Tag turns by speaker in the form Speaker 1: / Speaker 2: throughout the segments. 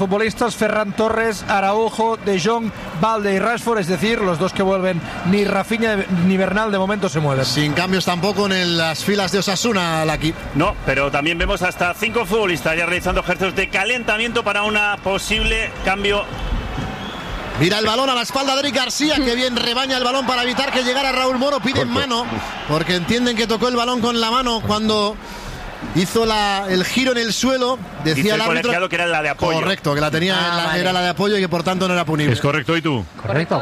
Speaker 1: Futbolistas Ferran Torres, Araujo, De Jong, Balde y Rashford, es decir, los dos que vuelven, ni Rafinha ni Bernal de momento se mueven.
Speaker 2: Sin cambios tampoco en las filas de Osasuna, Laki.
Speaker 3: No, pero también vemos hasta 5 futbolistas ya realizando ejercicios de calentamiento para una posible cambio.
Speaker 2: Mira el balón a la espalda de Eric García, que bien rebaña el balón para evitar que llegara Raúl Moro, piden mano, porque entienden que tocó el balón con la mano cuando hizo el giro en el suelo. Decía el árbitro
Speaker 3: que era la de apoyo.
Speaker 2: Correcto, que la tenía, era la de apoyo y que por tanto no era punible.
Speaker 4: ¿Es correcto y tú?
Speaker 5: Correcto.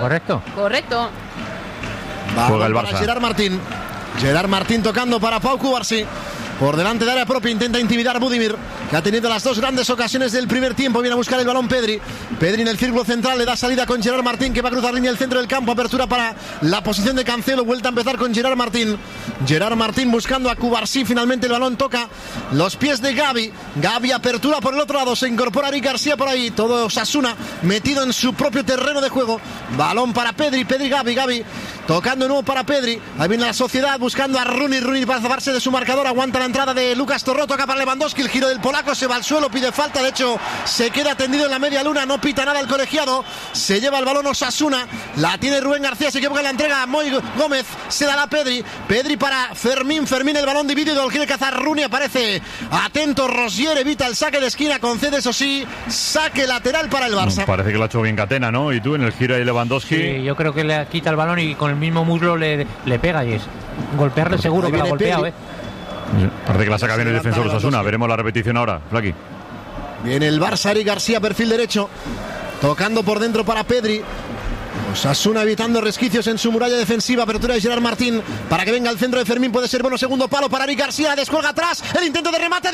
Speaker 4: Juega el Barça.
Speaker 2: Para Gerard Martín. Gerard Martín tocando para Pau Cubarsí. Por delante de área propia intenta intimidar a Budimir, que ha tenido las dos grandes ocasiones del primer tiempo. Viene a buscar el balón Pedri. Pedri en el círculo central, le da salida con Gerard Martín, que va a cruzar línea del centro del campo. Apertura para la posición de Cancelo. Vuelta a empezar con Gerard Martín. Gerard Martín buscando a Cubarsí. Finalmente el balón toca los pies de Gavi. Gavi apertura por el otro lado. Se incorpora Eric García por ahí. Todo Osasuna metido en su propio terreno de juego. Balón para Pedri. Gavi tocando de nuevo para Pedri. Ahí viene la Sociedad buscando a Rooney para zafarse de su marcador. Aguanta la entrada de Lucas Torró, toca para Lewandowski, el giro del polaco, se va al suelo, pide falta, de hecho se queda tendido en la media luna, no pita nada el colegiado, se lleva el balón Osasuna, la tiene Rubén García, se equivoca en la entrega a Moy Gómez, se da la Pedri para Fermín, el balón dividido, lo quiere cazar Rooney, aparece atento Rosier, evita el saque de esquina, concede eso sí, saque lateral para el Barça.
Speaker 4: Parece que lo ha hecho bien Catena, ¿no? Y tú en el giro de Lewandowski.
Speaker 5: Sí, yo creo que le quita el balón y con el mismo muslo le pega, y es golpearle seguro que lo ha golpeado,
Speaker 4: Parece que la saca bien el defensor Osasuna. Veremos la repetición ahora, Flaqui.
Speaker 2: Viene el Barça, Eric García, perfil derecho, tocando por dentro para Pedri. Osasuna evitando resquicios en su muralla defensiva. Apertura de Gerard Martín para que venga al centro de Fermín. Puede ser bueno, segundo palo para Eric García. Descuelga atrás. El intento de remate de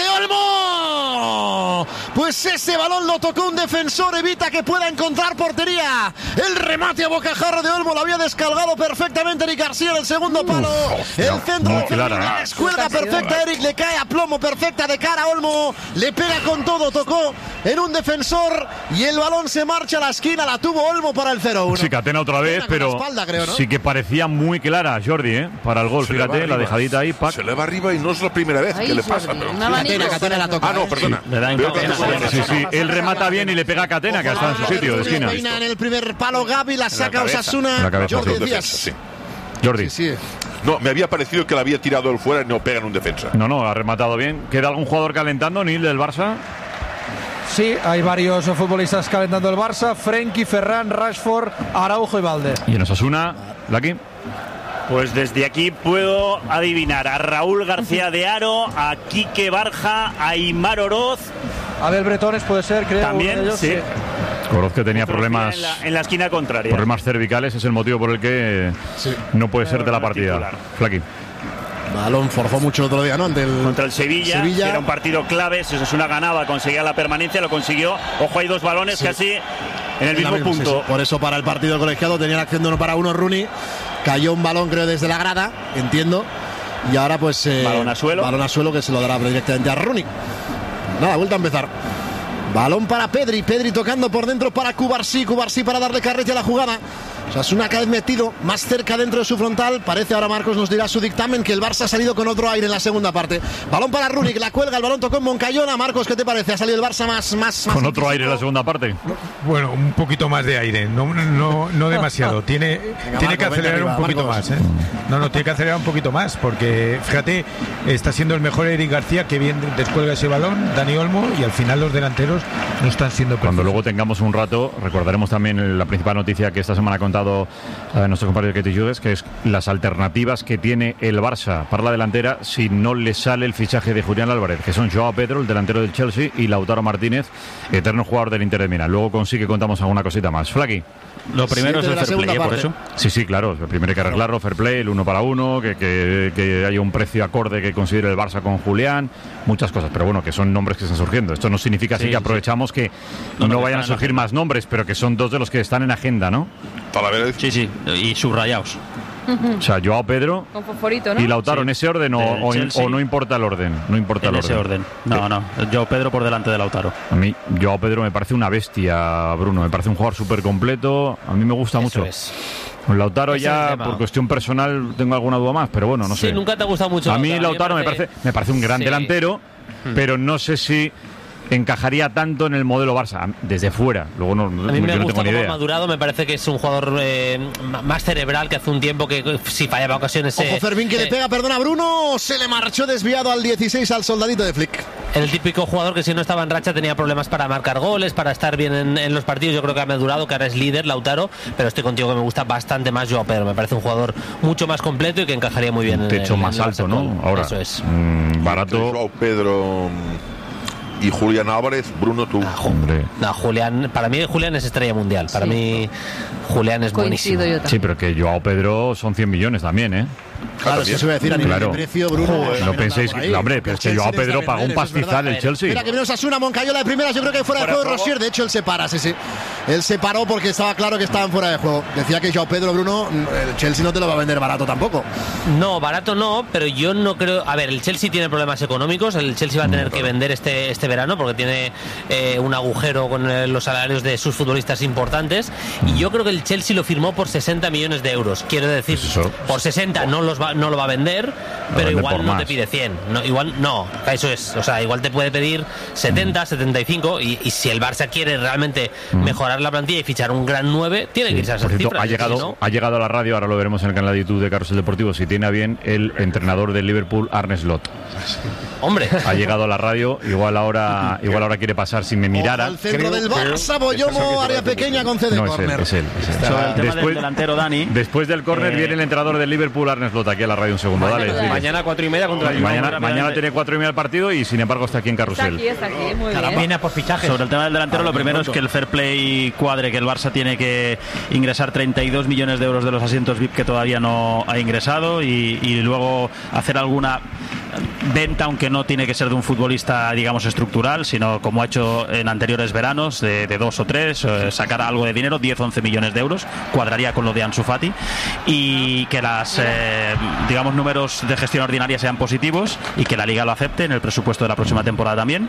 Speaker 2: Olmo. Pues ese balón lo tocó un defensor. Evita que pueda encontrar portería. El remate a bocajarro de Olmo lo había descargado perfectamente Eric García en el segundo palo. El centro de Fermín. La descuelga perfecta. Eric le cae a plomo perfecta de cara a Olmo. Le pega con todo. Tocó en un defensor y el balón se marcha a la esquina. La tuvo Olmo para el 0-1.
Speaker 4: Sí, Catena otra vez, pero
Speaker 2: espalda, creo, ¿no?
Speaker 4: Sí que parecía muy clara Jordi, para el gol. Fíjate, la dejadita ahí,
Speaker 6: se le va arriba y no es la primera vez que le pasa. Pero...
Speaker 2: Catena la toca.
Speaker 6: No, perdona.
Speaker 4: Sí, él remata bien y le pega a Catena, que está en su sitio de esquina.
Speaker 2: En el primer palo Gavi, la saca Osasuna.
Speaker 4: Jordi
Speaker 2: Díaz.
Speaker 4: Jordi.
Speaker 6: No, me había parecido que le había tirado el fuera y no pega en un defensa.
Speaker 4: No, ha rematado bien. ¿Queda algún jugador calentando, Nil, del Barça?
Speaker 1: Sí, hay varios futbolistas calentando el Barça: Frenkie, Ferran, Rashford, Araujo y Balde.
Speaker 4: ¿Y en Osasuna, Laki?
Speaker 3: Pues desde aquí puedo adivinar a Raúl García de Haro, a Quique Barja, a Aimar Oroz.
Speaker 1: Abel Bretones puede ser, creo.
Speaker 3: También,
Speaker 1: ellos,
Speaker 3: sí.
Speaker 4: Oroz, que tenía problemas
Speaker 3: en la esquina contraria.
Speaker 4: Problemas cervicales, es el motivo por el que no puede ser de la partida. Flaqui.
Speaker 2: Balón forzó mucho el otro día, ¿no?
Speaker 3: Contra el Sevilla, que era un partido clave. Si Osasuna ganaba, conseguía la permanencia, lo consiguió. Ojo, hay dos balones casi en el mismo punto.
Speaker 2: Por eso para el partido colegiado tenía la acción de 1-1 Rooney. Cayó un balón, creo, desde la grada, entiendo. Y ahora pues
Speaker 3: balón a suelo
Speaker 2: que se lo dará directamente a Rooney. Nada, vuelta a empezar. Balón para Pedri tocando por dentro para Cubarsí para darle carrete a la jugada. Osasuna cada vez metido más cerca dentro de su frontal. Parece, ahora Marcos nos dirá su dictamen, que el Barça ha salido con otro aire en la segunda parte. Balón para Rooney, que la cuelga, el balón tocó en Moncayona. Marcos, ¿qué te parece? ¿Ha salido el Barça más
Speaker 4: con otro aire en la segunda parte?
Speaker 7: Bueno, un poquito más de aire, no demasiado. Tiene que acelerar un poquito más, ¿eh? No, tiene que acelerar un poquito más, porque fíjate, está siendo el mejor Eric García, que bien descuelga ese balón, Dani Olmo, y al final los delanteros no están siendo perfectos.
Speaker 4: Cuando luego tengamos un rato, recordaremos también la principal noticia que esta semana ha contado nuestro compañero Ketty Judes, que es las alternativas que tiene el Barça para la delantera si no le sale el fichaje de Julián Álvarez, que son Joao Pedro, el delantero del Chelsea, y Lautaro Martínez, eterno jugador del Inter de Milán. Luego consigue, contamos alguna cosita más. Flaqui.
Speaker 8: Lo primero es el fair play, por eso.
Speaker 4: Sí, claro. Primero hay que arreglarlo, fair play, el 1 para 1, que haya un precio acorde que considere el Barça con Julián, muchas cosas, pero bueno, que son nombres que están surgiendo. Esto no significa así que aprovechamos que no vayan a surgir más nombres, pero que son dos de los que están en agenda, ¿no?
Speaker 8: Sí, y subrayados.
Speaker 4: O sea, Joao Pedro
Speaker 9: con fosforito, ¿no?
Speaker 4: Y Lautaro, ¿en ese orden o no importa el orden? No importa el orden.
Speaker 8: Ese orden. No. Joao Pedro por delante de Lautaro.
Speaker 4: A mí, Joao Pedro me parece una bestia, Bruno. Me parece un jugador súper completo. A mí me gusta mucho. Con Lautaro ya, por cuestión personal, tengo alguna duda más, pero bueno, no sé.
Speaker 8: Sí, nunca te ha gustado mucho.
Speaker 4: A mí Lautaro me parece un gran delantero, pero no sé si encajaría tanto en el modelo Barça desde fuera. Luego no,
Speaker 9: a mí me
Speaker 4: yo no
Speaker 9: gusta
Speaker 4: tengo ni
Speaker 9: cómo
Speaker 4: idea.
Speaker 9: ha madurado, me parece que es un jugador más cerebral, que hace un tiempo que si fallaba ocasiones.
Speaker 2: Ojo, Fermín, que le pega, perdona, Bruno, se le marchó desviado al 16 al soldadito de Flick.
Speaker 9: El típico jugador que si no estaba en racha tenía problemas para marcar goles, para estar bien en los partidos. Yo creo que ha madurado, que ahora es líder, Lautaro, pero estoy contigo que me gusta bastante más Joao Pedro. Me parece un jugador mucho más completo y que encajaría muy bien.
Speaker 4: Un techo más alto, ¿no? Ahora,
Speaker 9: eso es.
Speaker 4: Barato.
Speaker 6: Joao Pedro y Julián Álvarez, Bruno, tú.
Speaker 9: No, Julián, para mí Julián es estrella mundial. Para mí Julián es buenísimo.
Speaker 4: Sí, pero que Joao Pedro son 100 millones también, ¿eh?
Speaker 2: Claro, si eso iba a decir a nivel de precio, Bruno.
Speaker 4: No penséis que, hombre, pero es que Joao Pedro pagó un pastizal el Chelsea.
Speaker 2: Mira que menos Asuna, Moncayola de primeras, yo creo que fuera de juego Rosier. De hecho, él se para, sí. Él se paró porque estaba claro que estaban fuera de juego. Decía que Joao Pedro, Bruno, el Chelsea no te lo va a vender barato tampoco.
Speaker 9: No, barato no, pero yo no creo. A ver, el Chelsea tiene problemas económicos. El Chelsea va a tener que vender este verano porque tiene un agujero con los salarios de sus futbolistas importantes. Y yo creo que el Chelsea lo firmó por 60 millones de euros. Quiero decir, por 60 no lo va a vender, pero igual no te pide 100. Igual no, eso es. O sea, igual te puede pedir 70, 75. Y si el Barça quiere realmente mejorar la plantilla y fichar un gran 9, tiene que irse a esas cifras.
Speaker 4: Ha llegado a la radio, ahora lo veremos en el canal de YouTube de Carrusel Deportivo, si tiene a bien, el entrenador del Liverpool, Arne Slot.
Speaker 9: Hombre,
Speaker 4: ha llegado a la radio, igual ahora quiere pasar. Si me mirara,
Speaker 2: al centro del Barça, Boyomo, área pequeña con CD córner.
Speaker 4: Es él.
Speaker 8: Sobre el tema del delantero, Dani.
Speaker 4: Después del córner viene el entrenador del Liverpool, Arne Slot, aquí a la radio un segundo.
Speaker 5: Mañana 4:30 contra el
Speaker 4: Mañana tiene 4:30 el partido y sin embargo está aquí en Carrusel.
Speaker 10: Está aquí, muy bien.
Speaker 5: Viene por fichajes.
Speaker 8: Sobre el tema del delantero, lo primero es que el fair play cuadre, que el Barça tiene que ingresar 32 millones de euros de los asientos VIP que todavía no ha ingresado y luego hacer alguna venta, aunque no tiene que ser de un futbolista, digamos, estructural, sino como ha hecho en anteriores veranos, de 2 o 3, sacar algo de dinero, 10-11 millones de euros, cuadraría con lo de Ansu Fati, y que las digamos, números de gestión ordinaria sean positivos y que la Liga lo acepte en el presupuesto de la próxima temporada también,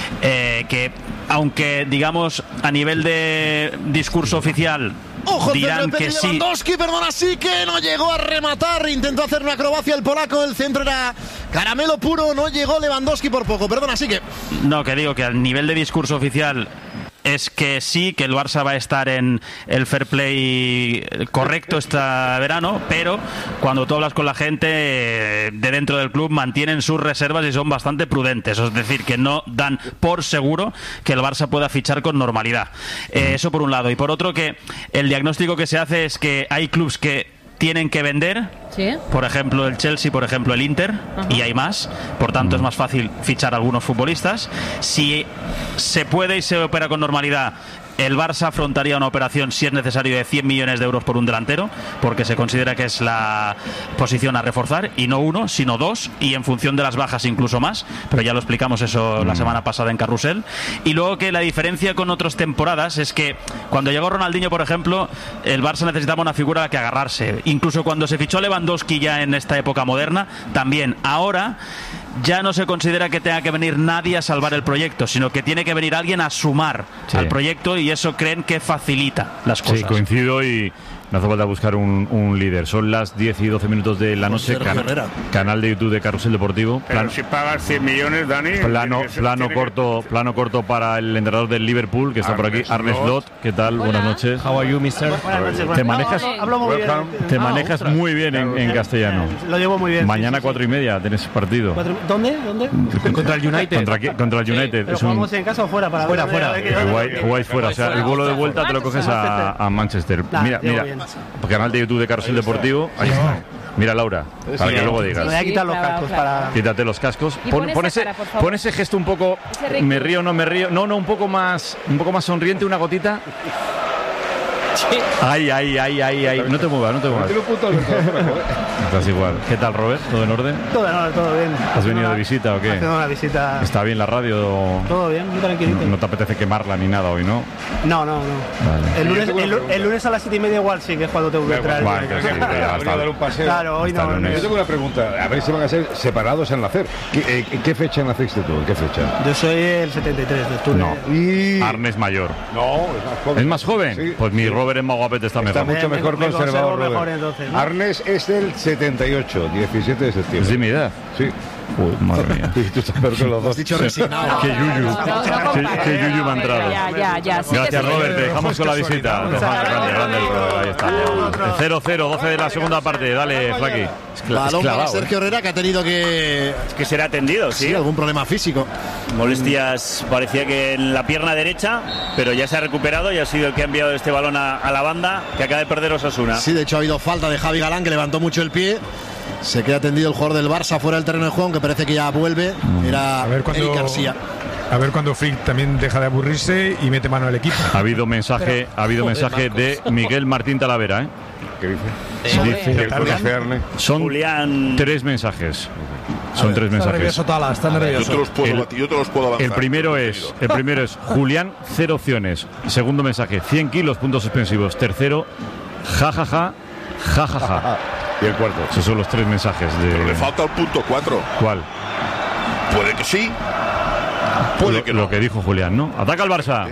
Speaker 8: que aunque, digamos, a nivel de discurso oficial
Speaker 2: Ojo,
Speaker 8: dirán que sí.
Speaker 2: Lewandowski, perdona, sí que no llegó a rematar, intentó hacer una acrobacia el polaco, el centro era caramelo puro, no llegó Lewandowski por poco, perdona, sí que...
Speaker 8: No, que digo que a nivel de discurso oficial es que sí, que el Barça va a estar en el fair play correcto este verano, pero cuando tú hablas con la gente de dentro del club mantienen sus reservas y son bastante prudentes, es decir, que no dan por seguro que el Barça pueda fichar con normalidad. Eso por un lado. Y por otro, que el diagnóstico que se hace es que hay clubs que tienen que vender,
Speaker 10: ¿sí?
Speaker 8: Por ejemplo el Chelsea, por ejemplo el Inter, y hay más, por tanto es más fácil fichar a algunos futbolistas. Si se puede y se opera con normalidad, el Barça afrontaría una operación, si es necesario, de 100 millones de euros por un delantero, porque se considera que es la posición a reforzar, y no uno, sino dos, y en función de las bajas incluso más, pero ya lo explicamos eso la semana pasada en Carrusel. Y luego que la diferencia con otras temporadas es que cuando llegó Ronaldinho, por ejemplo, el Barça necesitaba una figura a la que agarrarse. Incluso cuando se fichó Lewandowski ya en esta época moderna, también. Ahora ya no se considera que tenga que venir nadie a salvar el proyecto, sino que tiene que venir alguien a sumar al proyecto, y eso creen que facilita las cosas.
Speaker 4: Sí, coincido, y no hace falta buscar un líder. Son las 10 y 12 minutos de la noche. Canal de YouTube de Carrusel Deportivo.
Speaker 11: Pero si pagas 100 millones, Dani.
Speaker 4: Plano corto para el entrenador del Liverpool, que está por aquí, Arne Slot. ¿Qué tal?
Speaker 10: Hola.
Speaker 4: Buenas noches.
Speaker 5: How are you, mister?
Speaker 4: Te manejas muy bien en castellano.
Speaker 12: Lo llevo muy bien.
Speaker 4: Mañana 4:30 tenés partido.
Speaker 12: ¿Dónde?
Speaker 5: Contra el United.
Speaker 4: Contra el United.
Speaker 12: ¿Pero jugamos en casa o fuera? Fuera.
Speaker 4: Jugáis fuera. O sea, el vuelo de vuelta te lo coges a Manchester. Mira. Canal de YouTube de Carrusel Deportivo. Ahí está. Mira, Laura, para que luego digas.
Speaker 12: Me voy a quitar los cascos para...
Speaker 4: Quítate los cascos. Pon ese gesto un poco... Me río, no me río. No, un poco más sonriente, una gotita.
Speaker 9: Sí.
Speaker 4: Ay. No te muevas. Estás igual. ¿Qué tal, Robert? ¿Todo en orden?
Speaker 12: Todo bien.
Speaker 4: ¿Has venido de visita o qué?
Speaker 12: Haciendo una visita.
Speaker 4: ¿Está bien la radio?
Speaker 12: Todo bien, muy tranquilito.
Speaker 4: No te apetece quemarla ni nada hoy, ¿no?
Speaker 12: No.
Speaker 4: Vale.
Speaker 12: El lunes a las 7:30 igual sí, que es cuando tengo que entrar.
Speaker 4: Vale, que sí, ya está.
Speaker 13: Dar un paseo.
Speaker 12: Claro, hoy no.
Speaker 13: Yo tengo una pregunta, a ver si van a ser separados en nacer. ¿En qué fecha naciste tú? ¿En qué fecha?
Speaker 12: Yo soy el 73 de octubre.
Speaker 4: No.
Speaker 13: Y...
Speaker 4: Arne es mayor.
Speaker 13: No, es más joven.
Speaker 4: ¿Es más joven?
Speaker 13: Sí.
Speaker 4: Pues mi Robert es más guapete, está mejor.
Speaker 13: Está mucho mejor conservado,
Speaker 12: mejor
Speaker 13: Robert.
Speaker 12: entonces, ¿no?
Speaker 13: Arnes es del 78, 17 de septiembre.
Speaker 4: Es de mi edad.
Speaker 13: Sí.
Speaker 4: Uy, madre mía.
Speaker 13: Tú estás peor que los dos.
Speaker 2: Has dicho resignado.
Speaker 4: Qué yuyu. Qué yuyu me ha entrado.
Speaker 10: Ya. Sí,
Speaker 4: Gracias, Robert. Te dejamos con la visita. Grande el Robert. Ahí está. 0-0, 12 de la segunda parte. Dale, Flaqui.
Speaker 2: Balón para Sergio Herrera, que ha tenido que
Speaker 3: será atendido,
Speaker 2: sí, algún problema físico.
Speaker 3: Molestias, parecía que en la pierna derecha, pero ya se ha recuperado y ha sido el que ha enviado este balón a la banda, que acaba de perder Osasuna.
Speaker 2: Sí, de hecho ha habido falta de Javi Galán, que levantó mucho el pie. Se queda tendido el jugador del Barça fuera del terreno de juego, que parece que ya vuelve. Era Eric García.
Speaker 7: A ver cuando Flick también deja de aburrirse y mete mano al equipo.
Speaker 4: Ha habido mensaje de Miguel Martín Talavera, ¿eh?
Speaker 13: ¿Qué dice?
Speaker 4: Son
Speaker 3: Julián.
Speaker 4: 3 mensajes. Son 3 mensajes.
Speaker 1: Está nervioso Tala, está nervioso.
Speaker 6: Yo te los puedo avanzar.
Speaker 4: El primero es Julián, 0 opciones. Segundo mensaje, 100 kilos, puntos suspensivos. Tercero, jajaja.
Speaker 13: Y el cuarto.
Speaker 4: Esos son los 3 mensajes de...
Speaker 6: Pero le falta el punto 4.
Speaker 4: ¿Cuál?
Speaker 6: Puede que sí. Puede que no.
Speaker 4: Lo que dijo Julián, ¿no? Ataca el Barça.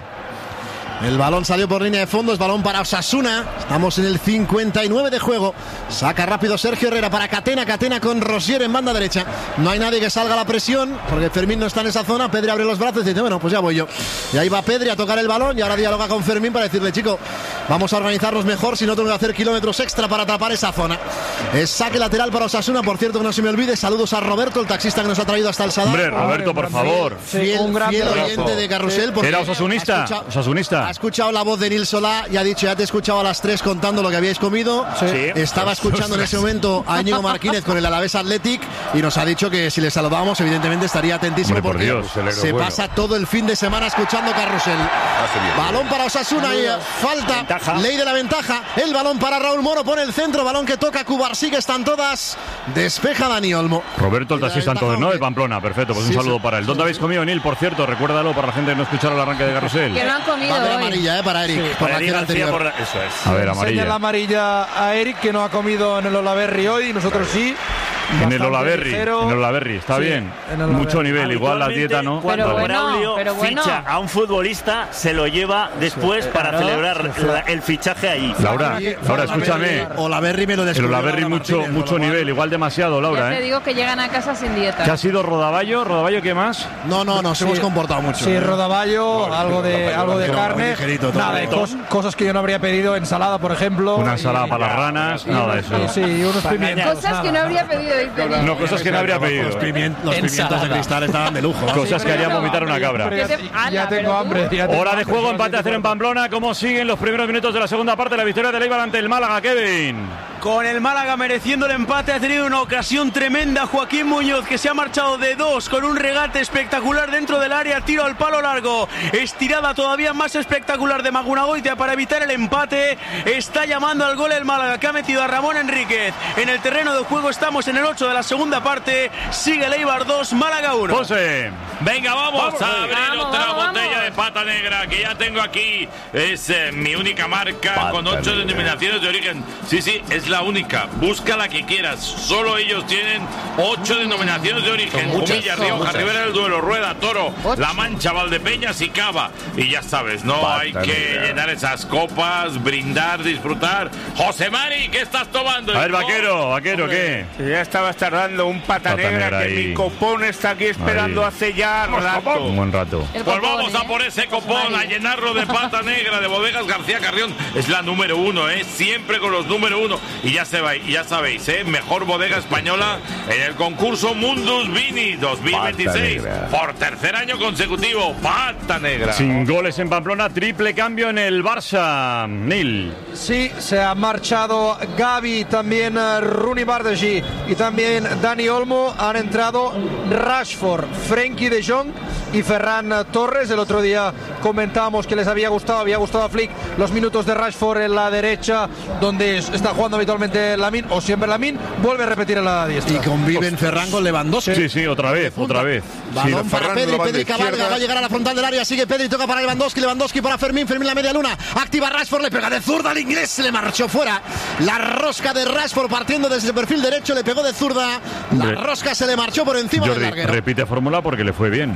Speaker 2: El balón salió por línea de fondo, es balón para Osasuna. Estamos en el 59 de juego. Saca rápido Sergio Herrera para Catena con Rosier en banda derecha. No hay nadie que salga a la presión, porque Fermín no está en esa zona. Pedri abre los brazos y dice, bueno, pues ya voy yo. Y ahí va Pedri a tocar el balón y ahora dialoga con Fermín para decirle, chico, vamos a organizarnos mejor, si no tengo que hacer kilómetros extra para atrapar esa zona. Es saque lateral para Osasuna, por cierto, que no se me olvide. Saludos a Roberto, el taxista que nos ha traído hasta el Sadar.
Speaker 4: Hombre, Roberto, por favor.
Speaker 2: Fiel oyente de Carrusel.
Speaker 4: Era osasunista.
Speaker 2: Ha escuchado la voz de Nil Solá y ha dicho, ya te he escuchado a las 3 contando lo que habíais comido.
Speaker 3: Sí.
Speaker 2: Estaba escuchando en ese momento a Íñigo Martínez con el Alavés Athletic y nos ha dicho que si le saludábamos evidentemente estaría atentísimo.
Speaker 4: Hombre, por
Speaker 2: porque
Speaker 4: Dios,
Speaker 2: se pasa todo el fin de semana escuchando Carrusel. Balón para Osasuna y falta, ley de la ventaja. El balón para Raúl Moro, pone el centro, balón que toca Cubarsí, que están todas. Despeja Dani Olmo.
Speaker 4: Roberto, el taxista entonces, ¿no? De Pamplona, perfecto, pues un saludo para él. ¿Dónde habéis comido, Nil? Por cierto, recuérdalo para la gente que no escuchara el arranque de Carrusel.
Speaker 10: Que no han comido hoy.
Speaker 2: Amarilla, para Eric.
Speaker 3: Sí,
Speaker 2: por
Speaker 3: para
Speaker 2: la anterior.
Speaker 3: Eso es.
Speaker 4: A ver, amarilla.
Speaker 1: Enseña la amarilla a Eric, que no ha comido en el Olaberri hoy, y nosotros sí.
Speaker 4: En el Olaberri, está bien. Mucho nivel, igual la dieta no.
Speaker 3: Cuando
Speaker 10: Pero
Speaker 3: Braulio
Speaker 10: bueno.
Speaker 3: ficha a un futbolista, se lo lleva después para celebrar el fichaje ahí.
Speaker 4: Laura, escúchame.
Speaker 2: Olaberri me lo
Speaker 4: El Olaberri mucho nivel, igual demasiado, Laura.
Speaker 10: Ya te digo que llegan a casa sin dieta.
Speaker 4: ¿Qué ha sido Rodaballo? ¿Rodaballo qué más?
Speaker 2: No, nos hemos comportado mucho.
Speaker 1: Sí, Rodaballo, algo de carne. Nada, cosas que yo no habría pedido, ensalada, por ejemplo.
Speaker 4: Una ensalada para las ranas, nada de eso.
Speaker 1: Sí, unos pimientos.
Speaker 10: Cosas que no habría pedido.
Speaker 4: No, cosas que no habría pedido.
Speaker 2: Los pimientos de cristal estaban de lujo.
Speaker 4: Cosas que haría vomitar una cabra.
Speaker 1: Ya tengo hambre.
Speaker 4: Hora de juego, empate a 0 en Pamplona. ¿Cómo siguen los primeros minutos de la segunda parte? La victoria del Eibar ante el Málaga, Kevin.
Speaker 14: Con el Málaga mereciendo el empate, ha tenido una ocasión tremenda Joaquín Muñoz, que se ha marchado de 2 con un regate espectacular dentro del área, tiro al palo largo, estirada todavía más espectacular de Magunagoitia para evitar el empate. Está llamando al gol el Málaga, que ha metido a Ramón Enríquez en el terreno de juego. Estamos en el 8 de la segunda parte, sigue el Eibar 2, Málaga 1.
Speaker 4: José.
Speaker 15: Venga, vamos a abrir otra botella de pata negra que ya tengo aquí. Es mi única marca
Speaker 4: Pata
Speaker 15: con 8
Speaker 4: negra.
Speaker 15: denominaciones de origen. Sí, es la única. Busca la que quieras. Solo ellos tienen 8 denominaciones de origen. Humilla, Rioja, Ribera del Duero, Rueda, Toro, La Mancha, Valdepeñas y Cava. Y ya sabes, no
Speaker 13: Pata
Speaker 15: hay que
Speaker 13: negra.
Speaker 15: llenar esas copas, brindar, disfrutar. José Mari, ¿qué estás tomando?
Speaker 4: A ver, vaquero, ¿qué?
Speaker 11: Ya estabas tardando un pata
Speaker 4: Pata
Speaker 11: negra
Speaker 4: negra
Speaker 11: que
Speaker 4: ahí.
Speaker 11: mi copón está aquí esperando
Speaker 4: Ahí.
Speaker 11: hace ya rato.
Speaker 4: Un buen rato.
Speaker 15: Pues vamos a por ese copón, a llenarlo de pata negra de Bodegas García Carrión. Es la número 1, siempre con los número 1. Y ya sabéis, mejor bodega española en el concurso Mundus Vini 2026. Por tercer año consecutivo, pata negra.
Speaker 4: Sin goles en Pamplona, triple cambio en el Barça. Nil.
Speaker 1: Sí, se ha marchado Gavi, también Rooney Bardghji y también Dani Olmo. Han entrado Rashford, Frenkie de Jong y Ferran Torres. El otro día comentábamos que les había gustado a Flick los minutos de Rashford en la derecha, donde está jugando habitualmente Lamine, o siempre Lamine, vuelve a repetir en la diestra.
Speaker 2: Y conviven Ferran con Lewandowski.
Speaker 4: Sí, otra vez.
Speaker 2: Balón para
Speaker 6: Ferran
Speaker 2: Pedri cabalga, va a llegar a la frontal del área, sigue Pedri, toca para Lewandowski para Fermín la media luna, activa Rashford, le pega de zurda al inglés, se le marchó fuera. La rosca de Rashford partiendo desde el perfil derecho, le pegó de zurda, la rosca se le marchó por encima del
Speaker 4: Jordi,
Speaker 2: larguero.
Speaker 4: repite fórmula porque le fue bien. No me parece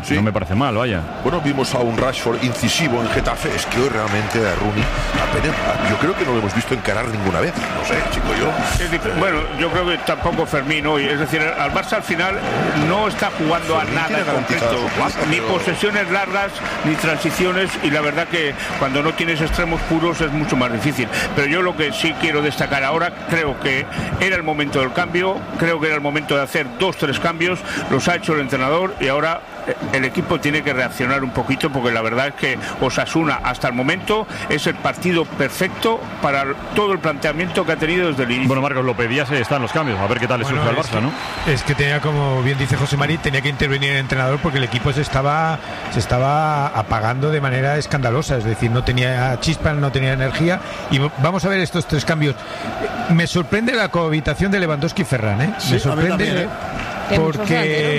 Speaker 4: parece mal, vaya.
Speaker 6: Bueno, vimos a un Rashford incisivo en Getafe. Es que hoy realmente a Rooney apenas, yo creo que no lo hemos visto encarar ninguna vez. No sé, chico,
Speaker 11: Bueno, yo creo que tampoco Fermín hoy. Es decir, al Barça al final no está jugando a nada en concreto. Ni posesiones largas, ni transiciones. Y la verdad que cuando no tienes extremos puros es mucho más difícil. Pero yo lo que sí quiero destacar ahora, creo que era el momento del cambio. Creo que era el momento de hacer 2-3 cambios. Los ha hecho el entrenador y ahora el equipo tiene que reaccionar un poquito, porque la verdad es que Osasuna hasta el momento es el partido perfecto para todo el planteamiento que ha tenido desde el inicio.
Speaker 4: Bueno, Marcos, lo pedías, están los cambios, a ver qué tal le surge al Barça, ¿no?
Speaker 7: Es que tenía, como bien dice José María, tenía que intervenir el entrenador porque el equipo se estaba apagando de manera escandalosa, es decir, no tenía chispa, no tenía energía. Y vamos a ver estos 3 cambios. Me sorprende la cohabitación de Lewandowski y Ferran, ¿eh?
Speaker 2: Sí,
Speaker 7: Me sorprende
Speaker 2: también,
Speaker 7: porque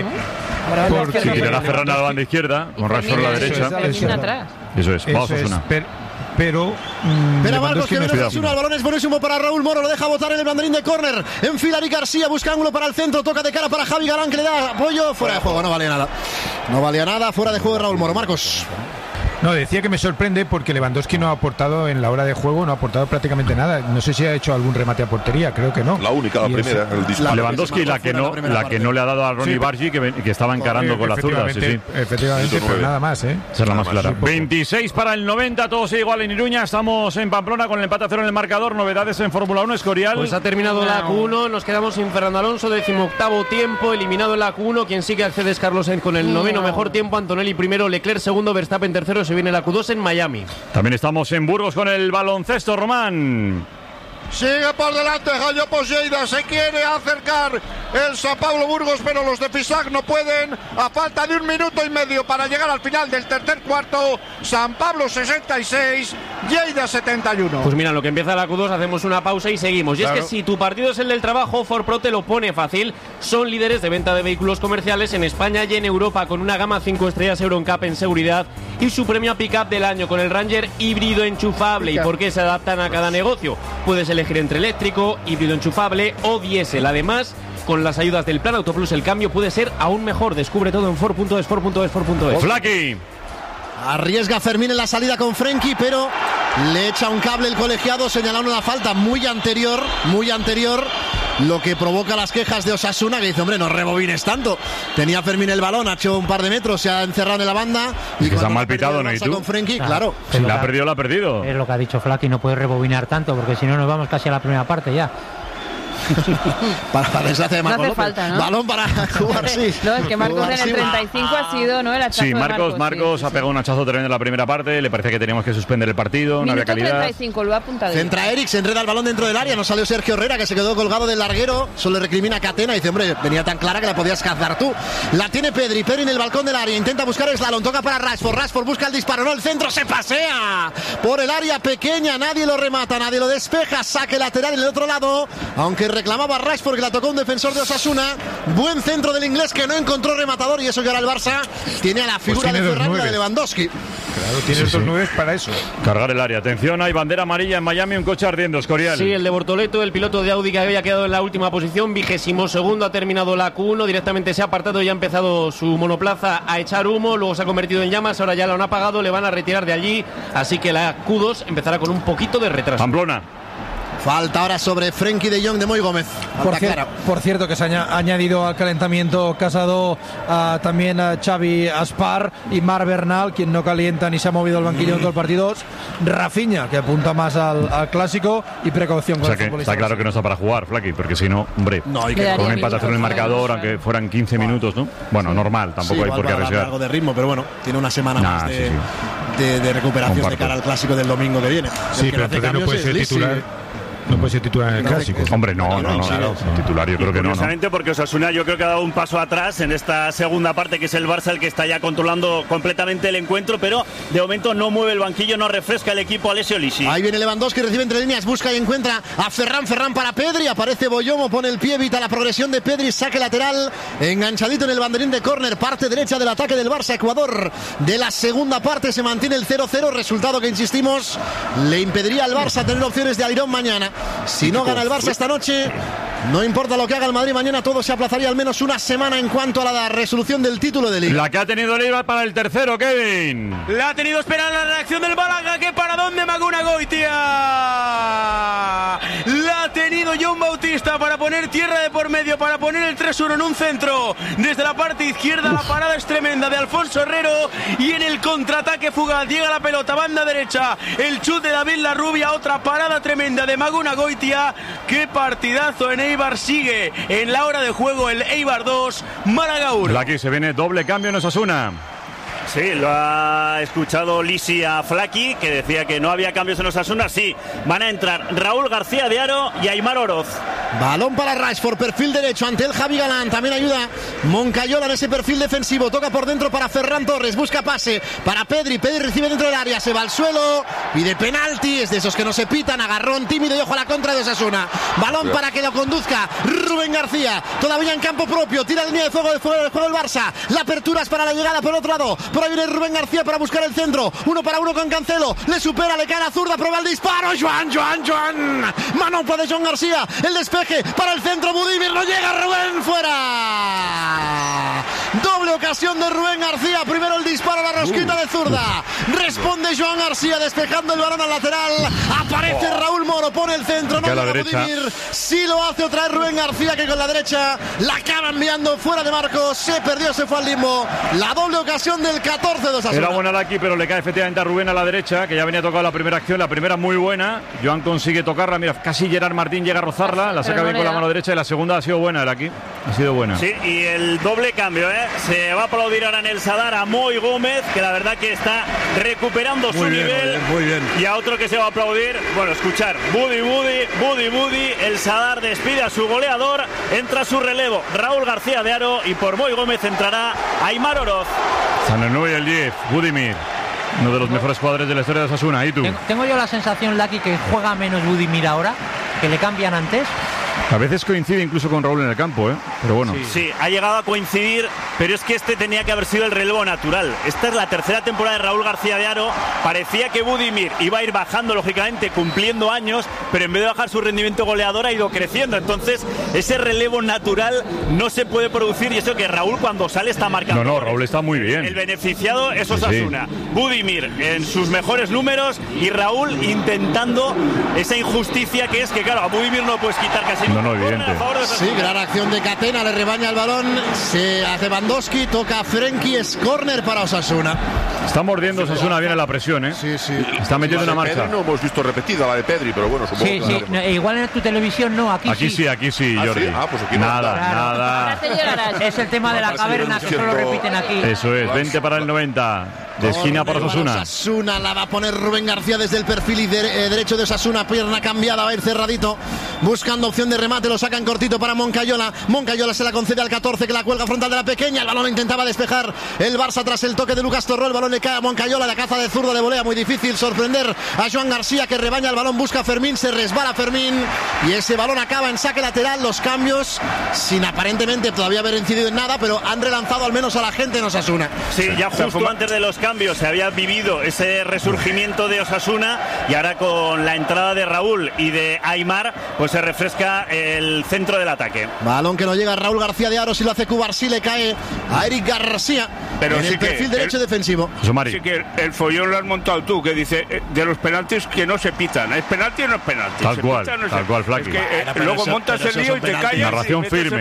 Speaker 4: si tirará Ferran a la banda izquierda, con Rashford a la derecha. Eso es, vamos a Osasuna.
Speaker 2: Pero Marcos, que viene Osasuna, el balón es buenísimo para Raúl Moro, lo deja botar en el banderín de córner. Enfila Eric García, busca ángulo para el centro, toca de cara para Javi Galán, que le da apoyo, fuera de juego, no valía nada. No valía nada, fuera de juego de Raúl Moro. Marcos.
Speaker 7: No, decía que me sorprende porque Lewandowski no ha aportado en la hora de juego, no ha aportado prácticamente nada. No sé si ha hecho algún remate a portería, creo que no.
Speaker 6: La única, la primera, el disparo.
Speaker 4: Lewandowski, la que no le ha dado a Ronnie Bargi, que estaba encarando con la zurda. Sí.
Speaker 7: Efectivamente, pero nada más, ¿eh?
Speaker 4: Esa es la más clara. 26 para el 90, todo sigue igual en Iruña. Estamos en Pamplona con el empate a 0 en el marcador. Novedades en Fórmula 1, Escorial.
Speaker 16: Pues ha terminado la Q1, nos quedamos sin Fernando Alonso, 18º tiempo, eliminado en la Q1. Quien sigue accede es Carlos Sainz con el 9º mejor tiempo, Antonelli primero, Leclerc segundo, Verstappen tercero, se viene la Q2 en Miami.
Speaker 4: También estamos en Burgos con el baloncesto, Román.
Speaker 17: Sigue por delante Jayo Lleida, se quiere acercar el San Pablo Burgos, pero los de Fisac no pueden. A falta de 1 minuto y medio para llegar al final del tercer cuarto, San Pablo 66, Lleida 71.
Speaker 16: Pues mira, lo que empieza la Q2, hacemos una pausa y seguimos. Y
Speaker 17: claro,
Speaker 16: es que si tu partido es el del trabajo, Ford Pro te lo pone fácil. Son líderes de venta de vehículos comerciales en España y en Europa, con una gama 5 estrellas EuroNCAP en seguridad y su premio a pick-up del año con el Ranger híbrido enchufable. ¿Y por qué se adaptan a cada negocio? Puedes elegir entre eléctrico, híbrido enchufable o diésel. Además, con las ayudas del Plan Autoplus, el cambio puede ser aún mejor. Descubre todo en Ford.es.
Speaker 4: Flaky.
Speaker 2: Arriesga Fermín en la salida con Frenkie, pero le echa un cable el colegiado, señalando una falta muy anterior, lo que provoca las quejas de Osasuna, que dice, hombre, no rebobines tanto. Tenía Fermín el balón, ha hecho un par de metros, se ha encerrado en la banda.
Speaker 4: Y que se han mal pitado, ¿no? ¿Y tú?
Speaker 2: Con Frenkie, claro.
Speaker 4: Si la ha perdido, la ha perdido.
Speaker 5: Es lo que ha dicho Flaky, no puede rebobinar tanto, porque si no nos vamos casi a la primera parte ya.
Speaker 2: para desgracia de Marcos
Speaker 10: no
Speaker 2: López.
Speaker 10: Falta, ¿no?
Speaker 2: Balón para jugar, sí.
Speaker 10: No, es que Marcos en el 35 ha sido, ¿no? El hachazo
Speaker 4: sí,
Speaker 10: de
Speaker 4: Marcos
Speaker 10: sí.
Speaker 4: ha pegado un hachazo tremendo en la primera parte. Le parecía que teníamos que suspender el partido. No había calidad.
Speaker 10: 35, lo ha apuntado.
Speaker 2: Centra Eric, se enreda el balón dentro del área. No salió Sergio Herrera, que se quedó colgado del larguero. Solo le recrimina a Catena. Dice, hombre, venía tan clara que la podías cazar tú. La tiene Pedri en el balcón del área. Intenta buscar el slalom. Toca para Rashford busca el disparo. No, el centro se pasea por el área pequeña. Nadie lo remata, nadie lo despeja. Saque lateral en el otro lado. Aunque reclamaba Rashford, que la tocó un defensor de Osasuna. Buen centro del inglés, que no encontró rematador. Y eso que ahora el Barça tiene a la figura de Ferran y la de Lewandowski.
Speaker 7: Claro, tiene dos 9 para eso.
Speaker 4: Cargar el área. Atención, hay bandera amarilla en Miami, un coche ardiendo, Escorial.
Speaker 16: Sí, el de Bortoleto, el piloto de Audi, que había quedado en la última posición, 22º, ha terminado la Q1, directamente se ha apartado y ha empezado su monoplaza a echar humo, luego se ha convertido en llamas, ahora ya lo han apagado, le van a retirar de allí, así que la Q2 empezará con un poquito de retraso.
Speaker 4: Pamplona.
Speaker 2: Falta ahora sobre Frenkie de Jong de Moy Gómez.
Speaker 1: Por cierto, que se ha añadido al calentamiento Casado también a Xavi Aspar y Marc Bernal, quien no calienta ni se ha movido el banquillo en todo el partido. Rafinha, que apunta más al clásico, y precaución con el futbolista.
Speaker 4: Está claro que no está para jugar, Flaky, porque si no, hombre, con un empate en el marcador, aunque fueran 15 minutos, ¿no? Bueno, normal, tampoco hay por qué arriesgar.
Speaker 2: Algo de ritmo, pero bueno, tiene una semana más de recuperación de cara al clásico del domingo que viene.
Speaker 7: Sí, pero entonces no puede ser titular. No puede ser titular en el clásico.
Speaker 4: Hombre, no. Titular yo creo que no.
Speaker 3: Curiosamente, porque Osasuna yo creo que ha dado un paso atrás en esta segunda parte, que es el Barça el que está ya controlando completamente el encuentro, pero de momento no mueve el banquillo, no refresca el equipo Alessio Lisi.
Speaker 2: Ahí viene Lewandowski, recibe entre líneas, busca y encuentra a Ferran para Pedri, aparece Boyomo, pone el pie, evita la progresión de Pedri, saque lateral, enganchadito en el banderín de córner, parte derecha del ataque del Barça, Ecuador de la segunda parte, se mantiene el 0-0, resultado que, insistimos, le impediría al Barça tener opciones de airón mañana. Si no gana el Barça esta noche, No importa lo que haga el Madrid mañana, todo se aplazaría al menos una semana en cuanto a la resolución del título de Liga.
Speaker 4: La que ha tenido el Eibar para el tercero, Kevin.
Speaker 14: La ha tenido esperar la reacción del Málaga, que para dónde Maguna Goitia. La ha tenido John Bautista para poner tierra de por medio, para poner el 3-1 en un centro. Desde la parte izquierda la parada es tremenda de Alfonso Herrero y en el contraataque fugaz llega la pelota, banda derecha, el chut de David Larrubia, otra parada tremenda de Maguna Goitia. Qué partidazo en Eibar, sigue en la hora de juego el Eibar 2, Málaga 1.
Speaker 4: Aquí se viene doble cambio en Osasuna.
Speaker 3: Sí, lo ha escuchado Lisi a Flaki, que decía que no había cambios en Osasuna. Sí, van a entrar Raúl García de Aro y Aimar Oroz.
Speaker 2: Balón para Rashford, perfil derecho ante el Javi Galán. También ayuda Moncayola en ese perfil defensivo. Toca por dentro para Ferran Torres, busca pase para Pedri. Pedri recibe dentro del área, se va al suelo, pide penalti. Es de esos que no se pitan, agarrón tímido y ojo a la contra de Osasuna. Balón para que lo conduzca Rubén García, todavía en campo propio, tira línea de fuego del juego del Barça. La apertura es para la llegada por otro lado. Por ahí viene Rubén García para buscar el centro. 1 para 1 con Cancelo. Le supera, le cae la zurda, prueba el disparo. Joan. Manopa de Joan García. El despeje para el centro. Budimir, no llega. Rubén fuera. Doble ocasión de Rubén García. Primero el disparo a la rosquita de zurda. Responde Joan García despejando el balón al lateral. Aparece Raúl Moro, pone el centro. No llega Budimir. Sí lo hace otra vez Rubén García, que con la derecha la acaba enviando fuera de marcos. Se perdió, se fue al limbo. La doble ocasión del 14 de Osasuna.
Speaker 4: Era buena aquí, pero le cae efectivamente a Rubén a la derecha, que ya venía tocado la primera acción. La primera muy buena. Joan consigue tocarla. Mira, casi Gerard Martín llega a rozarla. La saca bien con la mano derecha y la segunda ha sido buena. El aquí ha sido buena.
Speaker 3: Sí, y el doble cambio, se va a aplaudir ahora en el Sadar a Moy Gómez, que la verdad que está recuperando su nivel.
Speaker 2: Muy bien.
Speaker 3: Y a otro que se va a aplaudir, bueno, escuchar, Budi, el Sadar despide a su goleador, entra su relevo Raúl García de Aro y por Moy Gómez entrará Aimar Oroz.
Speaker 4: San el 9 y el 10, Budimir, uno de los mejores jugadores de la historia de Osasuna. ¿Y tú?
Speaker 5: Tengo yo la sensación, Lucky, que juega menos Budimir ahora, que le cambian antes.
Speaker 4: A veces coincide incluso con Raúl en el campo, pero bueno.
Speaker 3: Sí, ha llegado a coincidir, pero es que este tenía que haber sido el relevo natural. Esta es la tercera temporada de Raúl García de Aro. Parecía que Budimir iba a ir bajando, lógicamente, cumpliendo años, pero en vez de bajar su rendimiento goleador ha ido creciendo. Entonces, ese relevo natural no se puede producir, y eso que Raúl cuando sale está marcando.
Speaker 4: No, Raúl está muy bien.
Speaker 3: El beneficiado es Osasuna. Budimir en sus mejores números y Raúl intentando esa injusticia que es que, claro, a Budimir no puedes quitar casi.
Speaker 4: No, evidente.
Speaker 2: Sí, gran acción de Catena, le rebaña el balón, se hace Lewandowski, toca a Frenkie, es córner para Osasuna.
Speaker 4: Está mordiendo Osasuna bien en la presión,
Speaker 2: Sí.
Speaker 4: Está metiendo una marcha.
Speaker 6: Pedri no hemos visto repetida la de Pedri, pero bueno, supongo
Speaker 5: que no, igual en tu televisión no, aquí sí.
Speaker 4: Aquí sí, Jordi.
Speaker 6: ¿sí? Pues aquí
Speaker 4: nada.
Speaker 5: Es el tema de la caverna que solo repiten aquí.
Speaker 4: Eso es, 20 para el 90. De esquina para Osasuna.
Speaker 2: Osasuna la va a poner Rubén García desde el perfil derecho de Osasuna, pierna cambiada, va a ir cerradito, buscando opción de remate, lo sacan cortito para Moncayola. Moncayola se la concede al 14, que la cuelga frontal de la pequeña. El balón intentaba despejar el Barça tras el toque de Lucas Torró. El balón le cae a Moncayola, la caza de zurda de volea, muy difícil sorprender a Joan García, que rebaña el balón, busca a Fermín, se resbala Fermín y ese balón acaba en saque lateral. Los cambios, sin aparentemente todavía haber incidido en nada, pero han relanzado al menos a la gente en Osasuna.
Speaker 3: Sí, ya justo antes de los cambios se había vivido ese resurgimiento de Osasuna, y ahora con la entrada de Raúl y de Aimar, pues se refresca el centro del ataque.
Speaker 2: Balón que no llega a Raúl García de Aro, si lo hace Cubarsí, le cae a Eric García, pero en el perfil derecho defensivo.
Speaker 11: Sí que el follón lo has montado tú, que dice de los penaltis que no se pitan. ¿Es penalti o no es penalti?
Speaker 4: Tal cual, Flaki.
Speaker 11: Es que, luego montas el lío y te callas.
Speaker 4: Narración firme.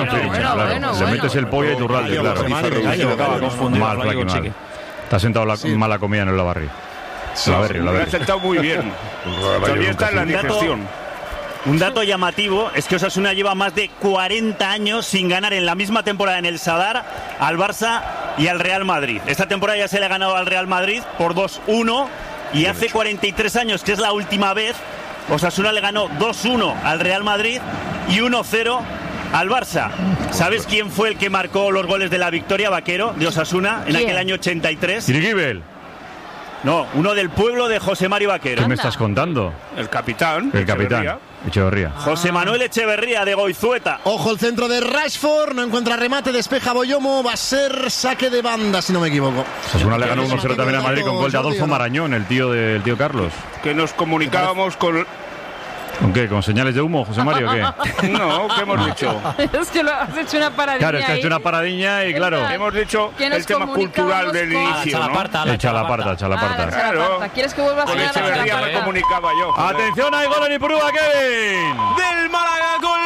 Speaker 4: Le metes el pollo y Turralde, claro. Mal, Flaki, mal. Te ha sentado mala comida en el Lavarri.
Speaker 11: Me ha sentado muy bien. Todavía está en la digestión.
Speaker 3: Un dato llamativo es que Osasuna lleva más de 40 años sin ganar en la misma temporada en el Sadar al Barça y al Real Madrid. Esta temporada ya se le ha ganado al Real Madrid por 2-1, y hace 43 años, que es la última vez, Osasuna le ganó 2-1 al Real Madrid y 1-0 al Barça. ¿Sabes quién fue el que marcó los goles de la victoria, Vaquero, de Osasuna en aquel año 83?
Speaker 4: Irigibel.
Speaker 3: No, uno del pueblo de José Mario Vaquero.
Speaker 4: ¿Qué me estás contando?
Speaker 11: El capitán.
Speaker 4: Echeverría.
Speaker 3: José Manuel Echeverría, de Goizueta.
Speaker 2: Ojo el centro de Rashford, no encuentra remate, despeja Boyomo, va a ser saque de banda, si no me equivoco.
Speaker 4: Osasuna le ganó 1-0 también a Madrid con gol de Adolfo Marañón, el tío Carlos.
Speaker 11: Que nos comunicábamos con
Speaker 4: ¿Con qué? ¿Con señales de humo, José Mario, o qué?
Speaker 11: No, ¿qué hemos dicho?
Speaker 10: Es que lo has hecho una paradilla.
Speaker 4: Claro, es que ha hecho
Speaker 10: ahí.
Speaker 4: una paradiña y claro.
Speaker 11: Hemos dicho el tema cultural del inicio, ¿no?
Speaker 4: Chalaparta.
Speaker 11: Claro.
Speaker 10: ¿Quieres que vuelva a
Speaker 11: Con
Speaker 10: sonar la
Speaker 11: Echeverría me
Speaker 10: Chalaparta?
Speaker 11: comunicaba yo. joder.
Speaker 4: Atención, hay gol en Ipurúa, Kevin.
Speaker 14: Del Málaga, gol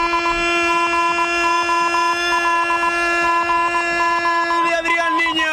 Speaker 14: de Adrián Niño.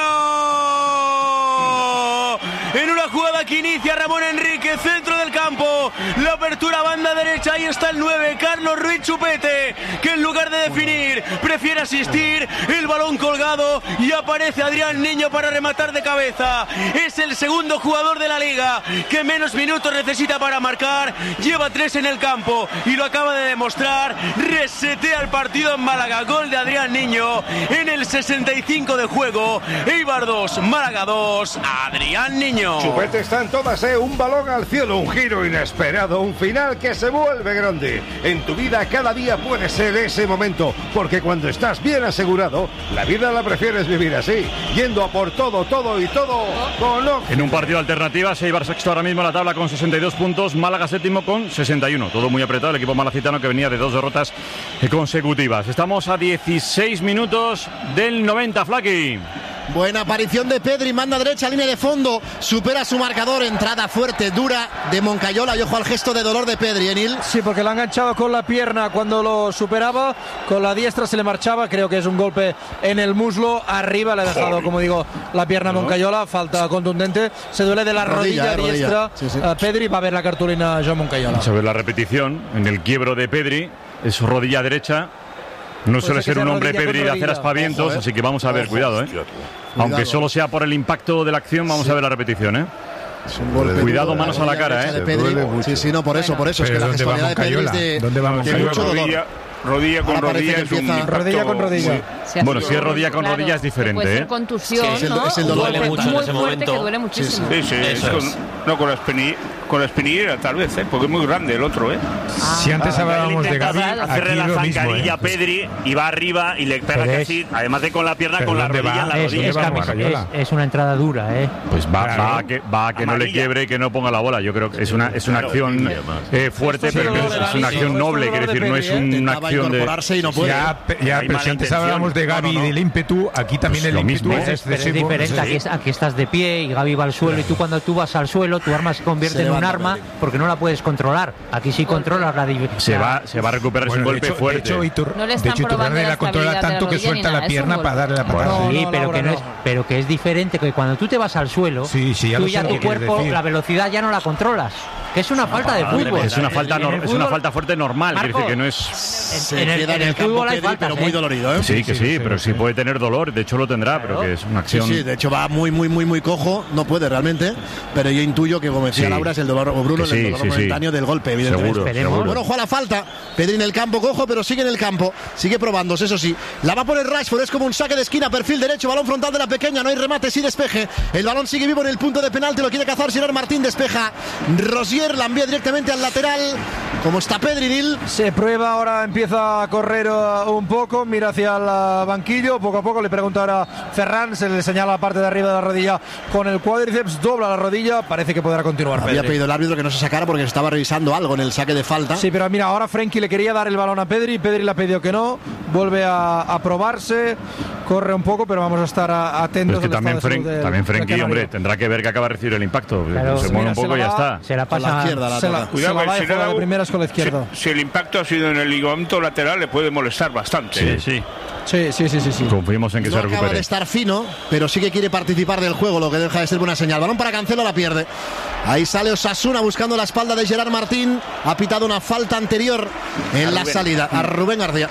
Speaker 14: En una jugada que inicia Ramón Enrique, centro del campo, la apertura banda derecha, ahí está el 9, Carlos Ruiz Chupete, que en lugar de definir prefiere asistir, el balón colgado y aparece Adrián Niño para rematar de cabeza. Es el segundo jugador de la liga que menos minutos necesita para marcar, lleva 3 en el campo y lo acaba de demostrar, resetea el partido en Málaga, gol de Adrián Niño en el 65 de juego, Eibar 2, Málaga 2, Adrián Niño.
Speaker 13: Chupete está en todas, un balón al cielo, un giro inesperado, un final que se vuelve grande. En tu vida cada día puede ser ese momento, porque cuando estás bien asegurado, la vida la prefieres vivir así, yendo a por todo y todo con Oxy.
Speaker 4: En un partido de alternativas, Eibar sexto ahora mismo en la tabla con 62 puntos, Málaga séptimo con 61. Todo muy apretado, el equipo malacitano que venía de 2 derrotas consecutivas. Estamos a 16 minutos del 90, Flaqui.
Speaker 2: Buena aparición de Pedri, manda derecha, línea de fondo, supera su marcador, entrada fuerte, dura de Moncayola y ojo al gesto de dolor de Pedri, Enil.
Speaker 1: Sí, porque le ha enganchado con la pierna cuando lo superaba, con la diestra se le marchaba, creo que es un golpe en el muslo, arriba le ha dejado, como digo, la pierna a Moncayola, falta contundente, se duele de la rodilla diestra,
Speaker 2: sí, sí.
Speaker 1: Pedri va a ver la cartulina Joan Moncayola.
Speaker 4: Se ve la repetición en el quiebro de Pedri, es rodilla derecha. No suele ser un hombre Pedri de hacer aspavientos, así que vamos a ver, cuidado, Aunque solo sea por el impacto de la acción, vamos a ver la repetición, Cuidado, manos a la cara,
Speaker 2: Sí, no, por eso, es que la gestualidad de Pedri es de mucho dolor.
Speaker 11: Rodilla con rodilla es un
Speaker 1: rodilla con rodilla.
Speaker 4: Bueno, si es rodilla con rodilla es diferente,
Speaker 10: Puede ser contusión, ¿no?
Speaker 2: Es el dolor
Speaker 9: Duele mucho en ese momento.
Speaker 10: Que duele muchísimo.
Speaker 11: Con la espinillera tal vez, porque es muy grande el otro,
Speaker 7: Si antes hablábamos de Gavi,
Speaker 3: hacerle
Speaker 7: aquí
Speaker 3: la
Speaker 7: lo mismo,
Speaker 3: zancadilla a Pedri y va arriba y le pega casi, además de con la pierna, con la rodilla en la rodilla.
Speaker 5: Es una entrada dura,
Speaker 4: Pues va a que no le quiebre y que no ponga la bola. Yo creo que es una acción fuerte, pero es una acción noble, quiere decir, no es una acción de
Speaker 2: y no puede.
Speaker 7: Pero si antes hablábamos de Gavi y del ímpetu, aquí también el ímpetu es excesivo.
Speaker 5: Pero es diferente, aquí estás de pie y Gavi va al suelo y tú cuando tú vas al suelo, tu arma se convierte en un arma porque no la puedes controlar. Aquí sí controlas la
Speaker 4: se va a recuperar, es un golpe fuerte.
Speaker 10: No le están probando
Speaker 7: la controla tanto que suelta la pierna para darle la patada.
Speaker 5: Sí, pero que es diferente, que cuando tú te vas al suelo, tú ya tu cuerpo, la velocidad ya no la controlas. Que es una falta de fútbol.
Speaker 4: Es una falta fuerte normal, quiere decir que no es...
Speaker 2: En el fútbol hay faltas, pero muy dolorido,
Speaker 4: Sí, pero sí puede tener dolor, de hecho lo tendrá, pero que es una acción...
Speaker 2: Sí, de hecho va muy cojo, no puede realmente, pero yo intuyo que, como decía Laura, es el dolor, o Bruno, el dolor momentáneo del golpe, evidentemente.
Speaker 4: Seguro.
Speaker 2: Bueno, juega la falta, Pedri en el campo, cojo, pero sigue en el campo, sigue probándose, eso sí. La va a poner Rashford, es como un saque de esquina, perfil derecho, balón frontal de la pequeña, no hay remate, sí despeje. El balón sigue vivo en el punto de penalti, lo quiere cazar Gerard Martín, despeja. Rosier la envía directamente al lateral. Como está Pedri, Nil.
Speaker 1: Se prueba ahora, empieza a correr un poco, mira hacia el banquillo, poco a poco le pregunta ahora Ferran, se le señala la parte de arriba de la rodilla con el cuádriceps, dobla la rodilla, parece que podrá continuar.
Speaker 2: Había pedido el árbitro que no se sacara porque estaba revisando algo en el saque de falta.
Speaker 1: Sí, pero mira, ahora Frenkie le quería dar el balón a Pedri, Pedri le ha pedido que no, vuelve a probarse, corre un poco, pero vamos a estar atentos.
Speaker 4: Pero es que también Frenkie, hombre, tendrá que ver que acaba de recibir el impacto,
Speaker 5: claro,
Speaker 4: se mueve un poco y ya está.
Speaker 5: Se la pasa
Speaker 2: a la izquierda,
Speaker 1: de primeras con la izquierda.
Speaker 11: Si el impacto ha sido en el ligamento lateral, le puede molestar bastante.
Speaker 4: Sí.
Speaker 2: Confiemos
Speaker 4: en que se recupere.
Speaker 2: Acaba de estar fino, pero sí que quiere participar del juego, lo que deja de ser buena señal. Balón para Cancelo, la pierde. Ahí sale Osasuna buscando la espalda de Gerard Martín. Ha pitado una falta anterior en la salida a Rubén García.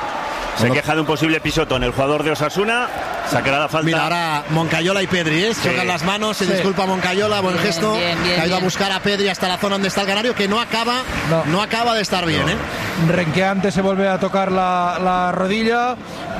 Speaker 3: Se queja de un posible pisotón el jugador de Osasuna. Sacará la falta.
Speaker 2: Mira, ahora Moncayola y Pedri, chocan las manos, se disculpa Moncayola, buen gesto. Que ha ido a buscar a Pedri hasta la zona donde está el Canario, que no acaba de estar bien.
Speaker 1: Renqueante se vuelve a tocar la rodilla.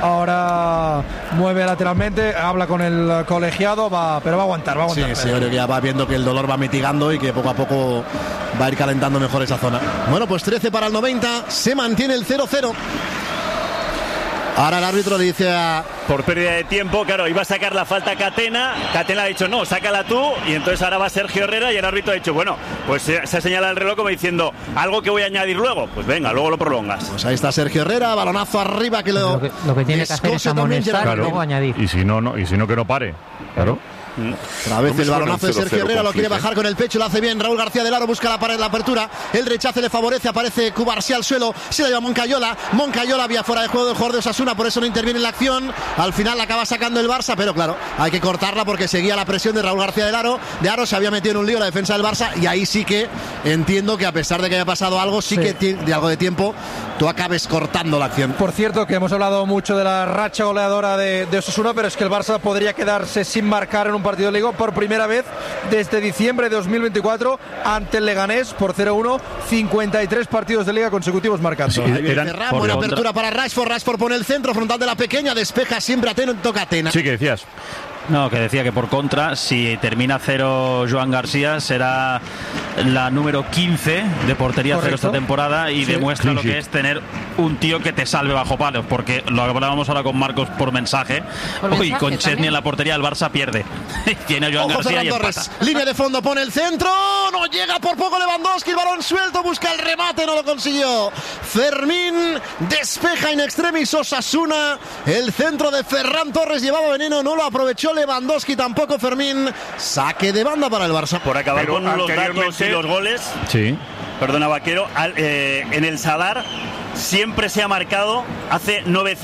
Speaker 1: Ahora mueve lateralmente, habla con el colegiado, pero va a aguantar.
Speaker 2: Sí, yo creo que ya va viendo que el dolor va mitigando y que poco a poco va a ir calentando mejor esa zona. Bueno, pues 13 para el 90, se mantiene el 0-0. Ahora el árbitro le dice a...
Speaker 3: Por pérdida de tiempo, claro, iba a sacar la falta Catena ha dicho no, sácala tú, y entonces ahora va Sergio Herrera y el árbitro ha dicho, bueno, pues se ha señalado el reloj como diciendo, algo que voy a añadir luego, pues venga, luego lo prolongas.
Speaker 2: Pues ahí está Sergio Herrera, balonazo arriba que lo
Speaker 5: que tiene que hacer es amonestar y luego añadir.
Speaker 4: Y si no que no pare, claro.
Speaker 2: Otra vez el balonazo de Sergio Herrera, lo quiere bajar con el pecho, lo hace bien. Raúl García del Aro busca la pared, la apertura. El rechace le favorece, aparece Cubarsí al suelo. Se la lleva Moncayola. Moncayola había fuera de juego del jugador de Osasuna, por eso no interviene en la acción. Al final la acaba sacando el Barça, pero claro, hay que cortarla porque seguía la presión de Raúl García del Aro. De Aro se había metido en un lío la defensa del Barça y ahí sí que entiendo que a pesar de que haya pasado algo, sí que de algo de tiempo, tú acabes cortando la acción.
Speaker 1: Por cierto, que hemos hablado mucho de la racha goleadora de Osasuna, pero es que el Barça podría quedarse sin marcar en un partido de Liga por primera vez desde diciembre de 2024 ante el Leganés por 0-1, 53 partidos de Liga consecutivos marcando.
Speaker 2: Sí, buena apertura para Rashford pone el centro frontal de la pequeña, despeja siempre atento Catena.
Speaker 4: Sí, que decías.
Speaker 8: No, que decía que por contra, si termina 0 Joan García, será la número 15 de portería 0 esta temporada y demuestra lo que es tener un tío que te salve bajo palos, porque lo hablábamos ahora con Marcos por mensaje. Uy, con Chesney en la portería el Barça pierde. Tiene a Joan García y empata.
Speaker 2: Línea de fondo, pone el centro, no llega por poco Lewandowski, el balón suelto, busca el remate, no lo consiguió. Fermín despeja in extremis Osasuna, el centro de Ferran Torres llevaba veneno, no lo aprovechó Lewandowski, tampoco Fermín. Saque de banda para el Barça.
Speaker 3: Por acabar con los datos y los goles.
Speaker 4: Sí.
Speaker 3: Perdona, Vaquero. En el Sadar siempre se ha marcado hace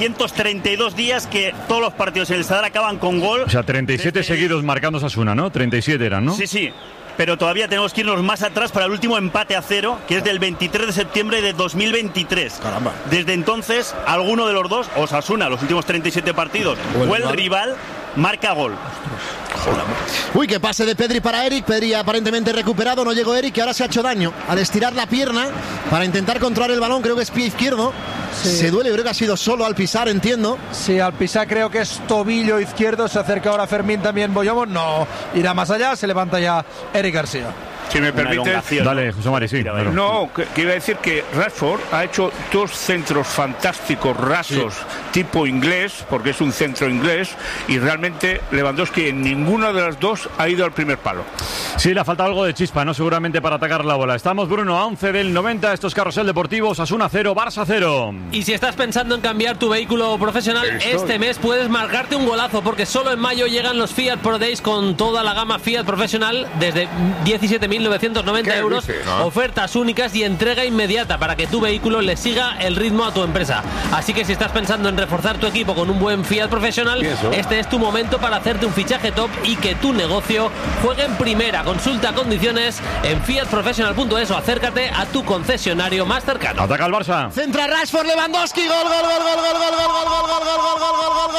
Speaker 3: 932 días que todos los partidos en el Sadar acaban con gol.
Speaker 4: O sea, 37 seguidos marcando Osasuna, ¿no? 37 eran, ¿no?
Speaker 3: Sí, sí. Pero todavía tenemos que irnos más atrás para el último empate a 0, que es del 23 de septiembre de 2023.
Speaker 2: Caramba.
Speaker 3: Desde entonces, alguno de los dos, Osasuna, los últimos 37 partidos, o el rival, marca gol.
Speaker 2: Uy, que pase de Pedri para Eric. Pedri aparentemente recuperado, no llegó Eric, que ahora se ha hecho daño al estirar la pierna para intentar controlar el balón. Creo que es pie izquierdo. Sí. Se duele, creo que ha sido solo al pisar, entiendo.
Speaker 1: Sí, al pisar creo que es tobillo izquierdo. Se acerca ahora Fermín también. Boyomo no irá más allá, se levanta ya Eric García.
Speaker 11: Si me permite.
Speaker 4: Dale, José Mari, sí. Claro.
Speaker 11: No, que iba a decir que Rashford ha hecho 2 centros fantásticos, rasos, tipo inglés, porque es un centro inglés, y realmente Lewandowski en ninguna de las dos ha ido al primer palo.
Speaker 4: Sí, le ha faltado algo de chispa, ¿no? Seguramente para atacar la bola. Estamos, Bruno, a 11 del 90. Esto es Carrusel Deportivo. Osasuna 0, Barça 0.
Speaker 9: Y si estás pensando en cambiar tu vehículo profesional, este mes puedes marcarte un golazo, porque solo en mayo llegan los Fiat Pro Days con toda la gama Fiat profesional desde 17.990 euros. ¿No? Ofertas únicas y entrega inmediata para que tu vehículo le siga el ritmo a tu empresa. Así que si estás pensando en reforzar tu equipo con un buen Fiat profesional, este es tu momento para hacerte un fichaje top y que tu negocio juegue en primera. Consulta condiciones en fiatprofessional.es o acércate a tu concesionario más cercano.
Speaker 4: Ataca el Barça.
Speaker 2: Centra Rashford, Lewandowski, gol, gol, gol, gol, gol, gol, gol, gol, gol, gol, gol, gol,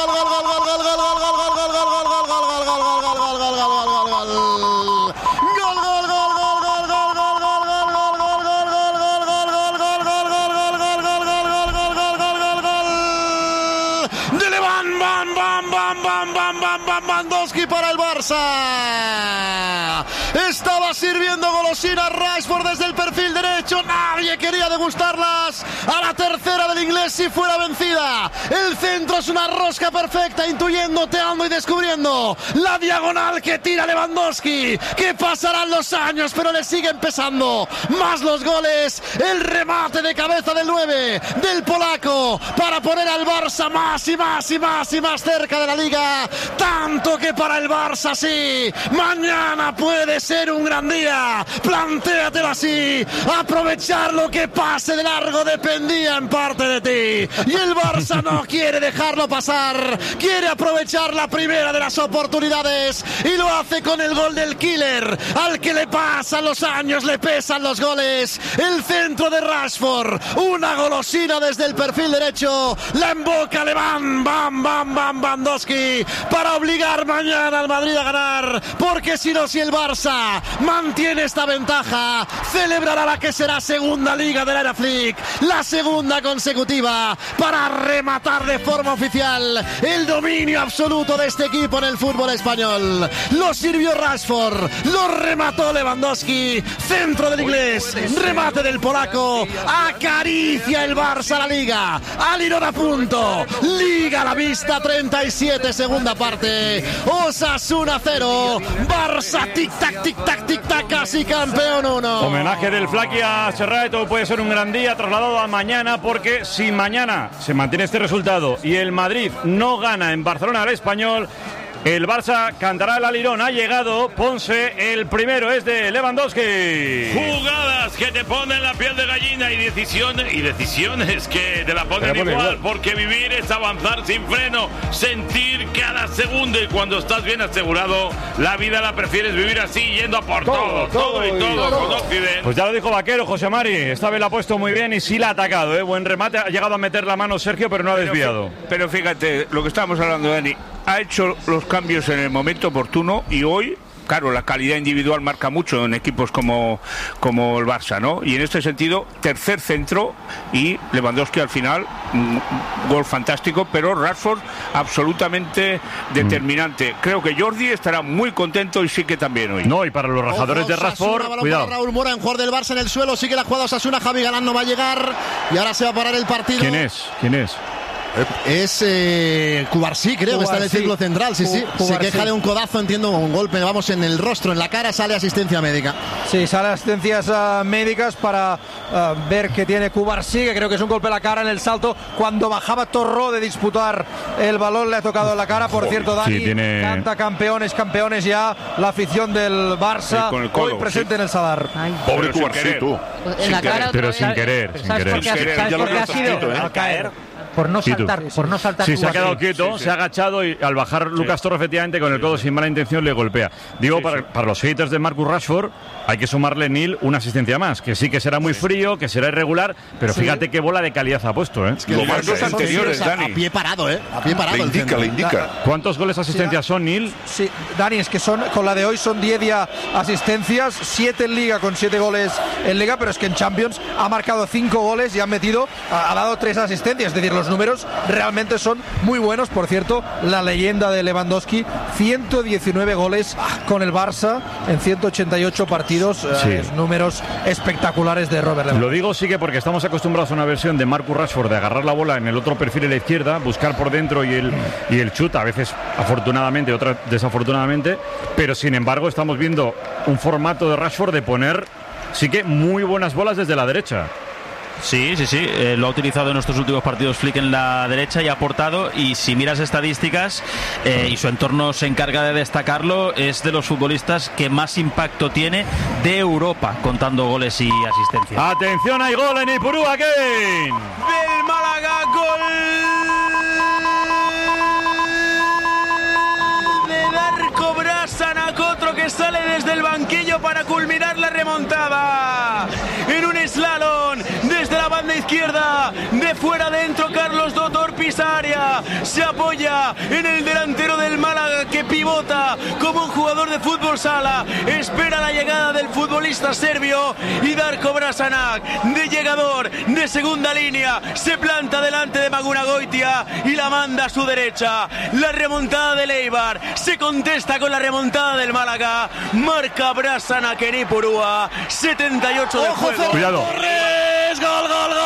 Speaker 2: Lewandowski para el Barça. Estaba sirviendo golosina Rashford desde el perfil derecho. Nadie quería degustarlas. A la tercera del inglés si fuera vencida. El centro es una rosca perfecta, intuyendo, teando y descubriendo la diagonal que tira Lewandowski. Que pasarán los años, pero le siguen pesando más los goles. El remate de cabeza del 9 del polaco para poner al Barça más y más y más y más cerca de la Liga. Tanto que para el Barça sí, mañana puede ser un gran día. Plantéatelo así. Aprovechar lo que pase de largo dependía en parte de ti. Y el Barça no quiere dejarlo pasar. Quiere aprovechar la primera de las oportunidades. Y lo hace con el gol del killer. Al que le pasan los años, le pesan los goles. El centro de Rashford. Una golosina desde el perfil derecho. La emboca Lewandowski para obligar mañana al Madrid a ganar, porque si no, si el Barça mantiene esta ventaja, celebrará la que será segunda liga de la Era Flick, la segunda consecutiva, para rematar de forma oficial el dominio absoluto de este equipo en el fútbol español. Lo sirvió Rashford, lo remató Lewandowski, centro del inglés, remate del polaco, acaricia el Barça la liga, Alirón a punto, liga a la vista, 37 segunda parte, Osasuna 0, Barça tic-tac, tic-tac, tic-tac, casi campeón 1.
Speaker 4: Homenaje del Flaqui a Serrato, puede ser un gran día trasladado a mañana, porque si mañana se mantiene este resultado y el Madrid no gana en Barcelona al Español, el Barça cantará el alirón. Ha llegado Ponce, el primero es de Lewandowski.
Speaker 15: Jugadas que te ponen la piel de gallina y decisiones que te la ponen igual, porque vivir es avanzar sin freno, sentir cada segundo, y cuando estás bien asegurado, la vida la prefieres vivir así, yendo a por todo con Occidente.
Speaker 4: Pues ya lo dijo Vaquero, José Mari, esta vez la ha puesto muy bien y sí la ha atacado, buen remate, ha llegado a meter la mano Sergio, pero no ha desviado.
Speaker 11: Pero fíjate, lo que estábamos hablando, Dani, ha hecho los cambios en el momento oportuno, y hoy, claro, la calidad individual marca mucho en equipos como el Barça, ¿no? Y en este sentido, tercer centro, y Lewandowski al final, gol fantástico, pero Rashford absolutamente determinante. Creo que Jordi estará muy contento, y sí que también hoy.
Speaker 4: No, y para los rajadores de Rashford, cuidado.
Speaker 2: Raúl Mora, en jugador del Barça en el suelo, sigue la jugada Osasuna, Javi Galán no va a llegar, y ahora se va a parar el partido.
Speaker 4: ¿Quién es?
Speaker 2: Es Cubarsí, creo, que está en el círculo central. Sí. Se queja de un codazo, entiendo, un golpe, vamos, en el rostro, en la cara, sale asistencia médica.
Speaker 1: Sí, sale asistencias médicas para ver que tiene Cubarsí, que creo que es un golpe en la cara en el salto. Cuando bajaba Torró de disputar el balón, le ha tocado en la cara. Por cierto, Dani, canta campeones ya la afición del Barça, con el codo, hoy presente en el Sadar.
Speaker 6: Pobre Cubarsí, tú.
Speaker 4: Pero sin querer.
Speaker 5: ¿Sabes por qué ha sido?
Speaker 1: Al caer.
Speaker 5: Por no saltar.
Speaker 4: Sí, se ha quedado quieto, se ha agachado, y al bajar Lucas Torre, efectivamente, con el codo sin mala intención, le golpea. Digo, para los haters de Marcus Rashford, hay que sumarle, Neil, una asistencia más, que sí que será muy frío, que será irregular, pero fíjate qué bola de calidad ha puesto,
Speaker 6: Es que los dos anteriores, Dani.
Speaker 2: A pie parado, A pie parado.
Speaker 6: Le indica.
Speaker 4: ¿Cuántos goles asistencias son, Neil?
Speaker 1: Sí, Dani, es que con la de hoy son 10 asistencias, 7 en Liga con 7 goles en Liga, pero es que en Champions ha marcado 5 goles y ha dado 3 asistencias, es decir, los números realmente son muy buenos. Por cierto, la leyenda de Lewandowski, 119 goles con el Barça en 188 partidos, números espectaculares de Robert Lewandowski.
Speaker 4: Lo digo sí que porque estamos acostumbrados a una versión de Marcus Rashford de agarrar la bola en el otro perfil a la izquierda, buscar por dentro y el chut, a veces afortunadamente, otras desafortunadamente, pero sin embargo estamos viendo un formato de Rashford de poner sí que muy buenas bolas desde la derecha.
Speaker 8: Sí, lo ha utilizado en estos últimos partidos Flick en la derecha y ha aportado, y si miras estadísticas, y su entorno se encarga de destacarlo, es de los futbolistas que más impacto tiene de Europa, contando goles y asistencias.
Speaker 4: Atención, hay gol en Ipurúa, Kevin.
Speaker 14: Del Málaga, gol de Darko Brasanac, otro que sale desde el banquillo para culminar la remontada. En un slalom desde la banda izquierda, de fuera adentro, Carlos Dotor Pisaria se apoya en el delantero del Málaga, que pivota como un jugador de fútbol sala, espera la llegada del futbolista serbio, y Darko Brasanac, de llegador de segunda línea, se planta delante de Magunagoitia y la manda a su derecha. La remontada del Eibar se contesta con la remontada del Málaga, marca Brasanac en Ipurúa, 78 de juego.
Speaker 4: Cuidado.
Speaker 2: Torres, gol.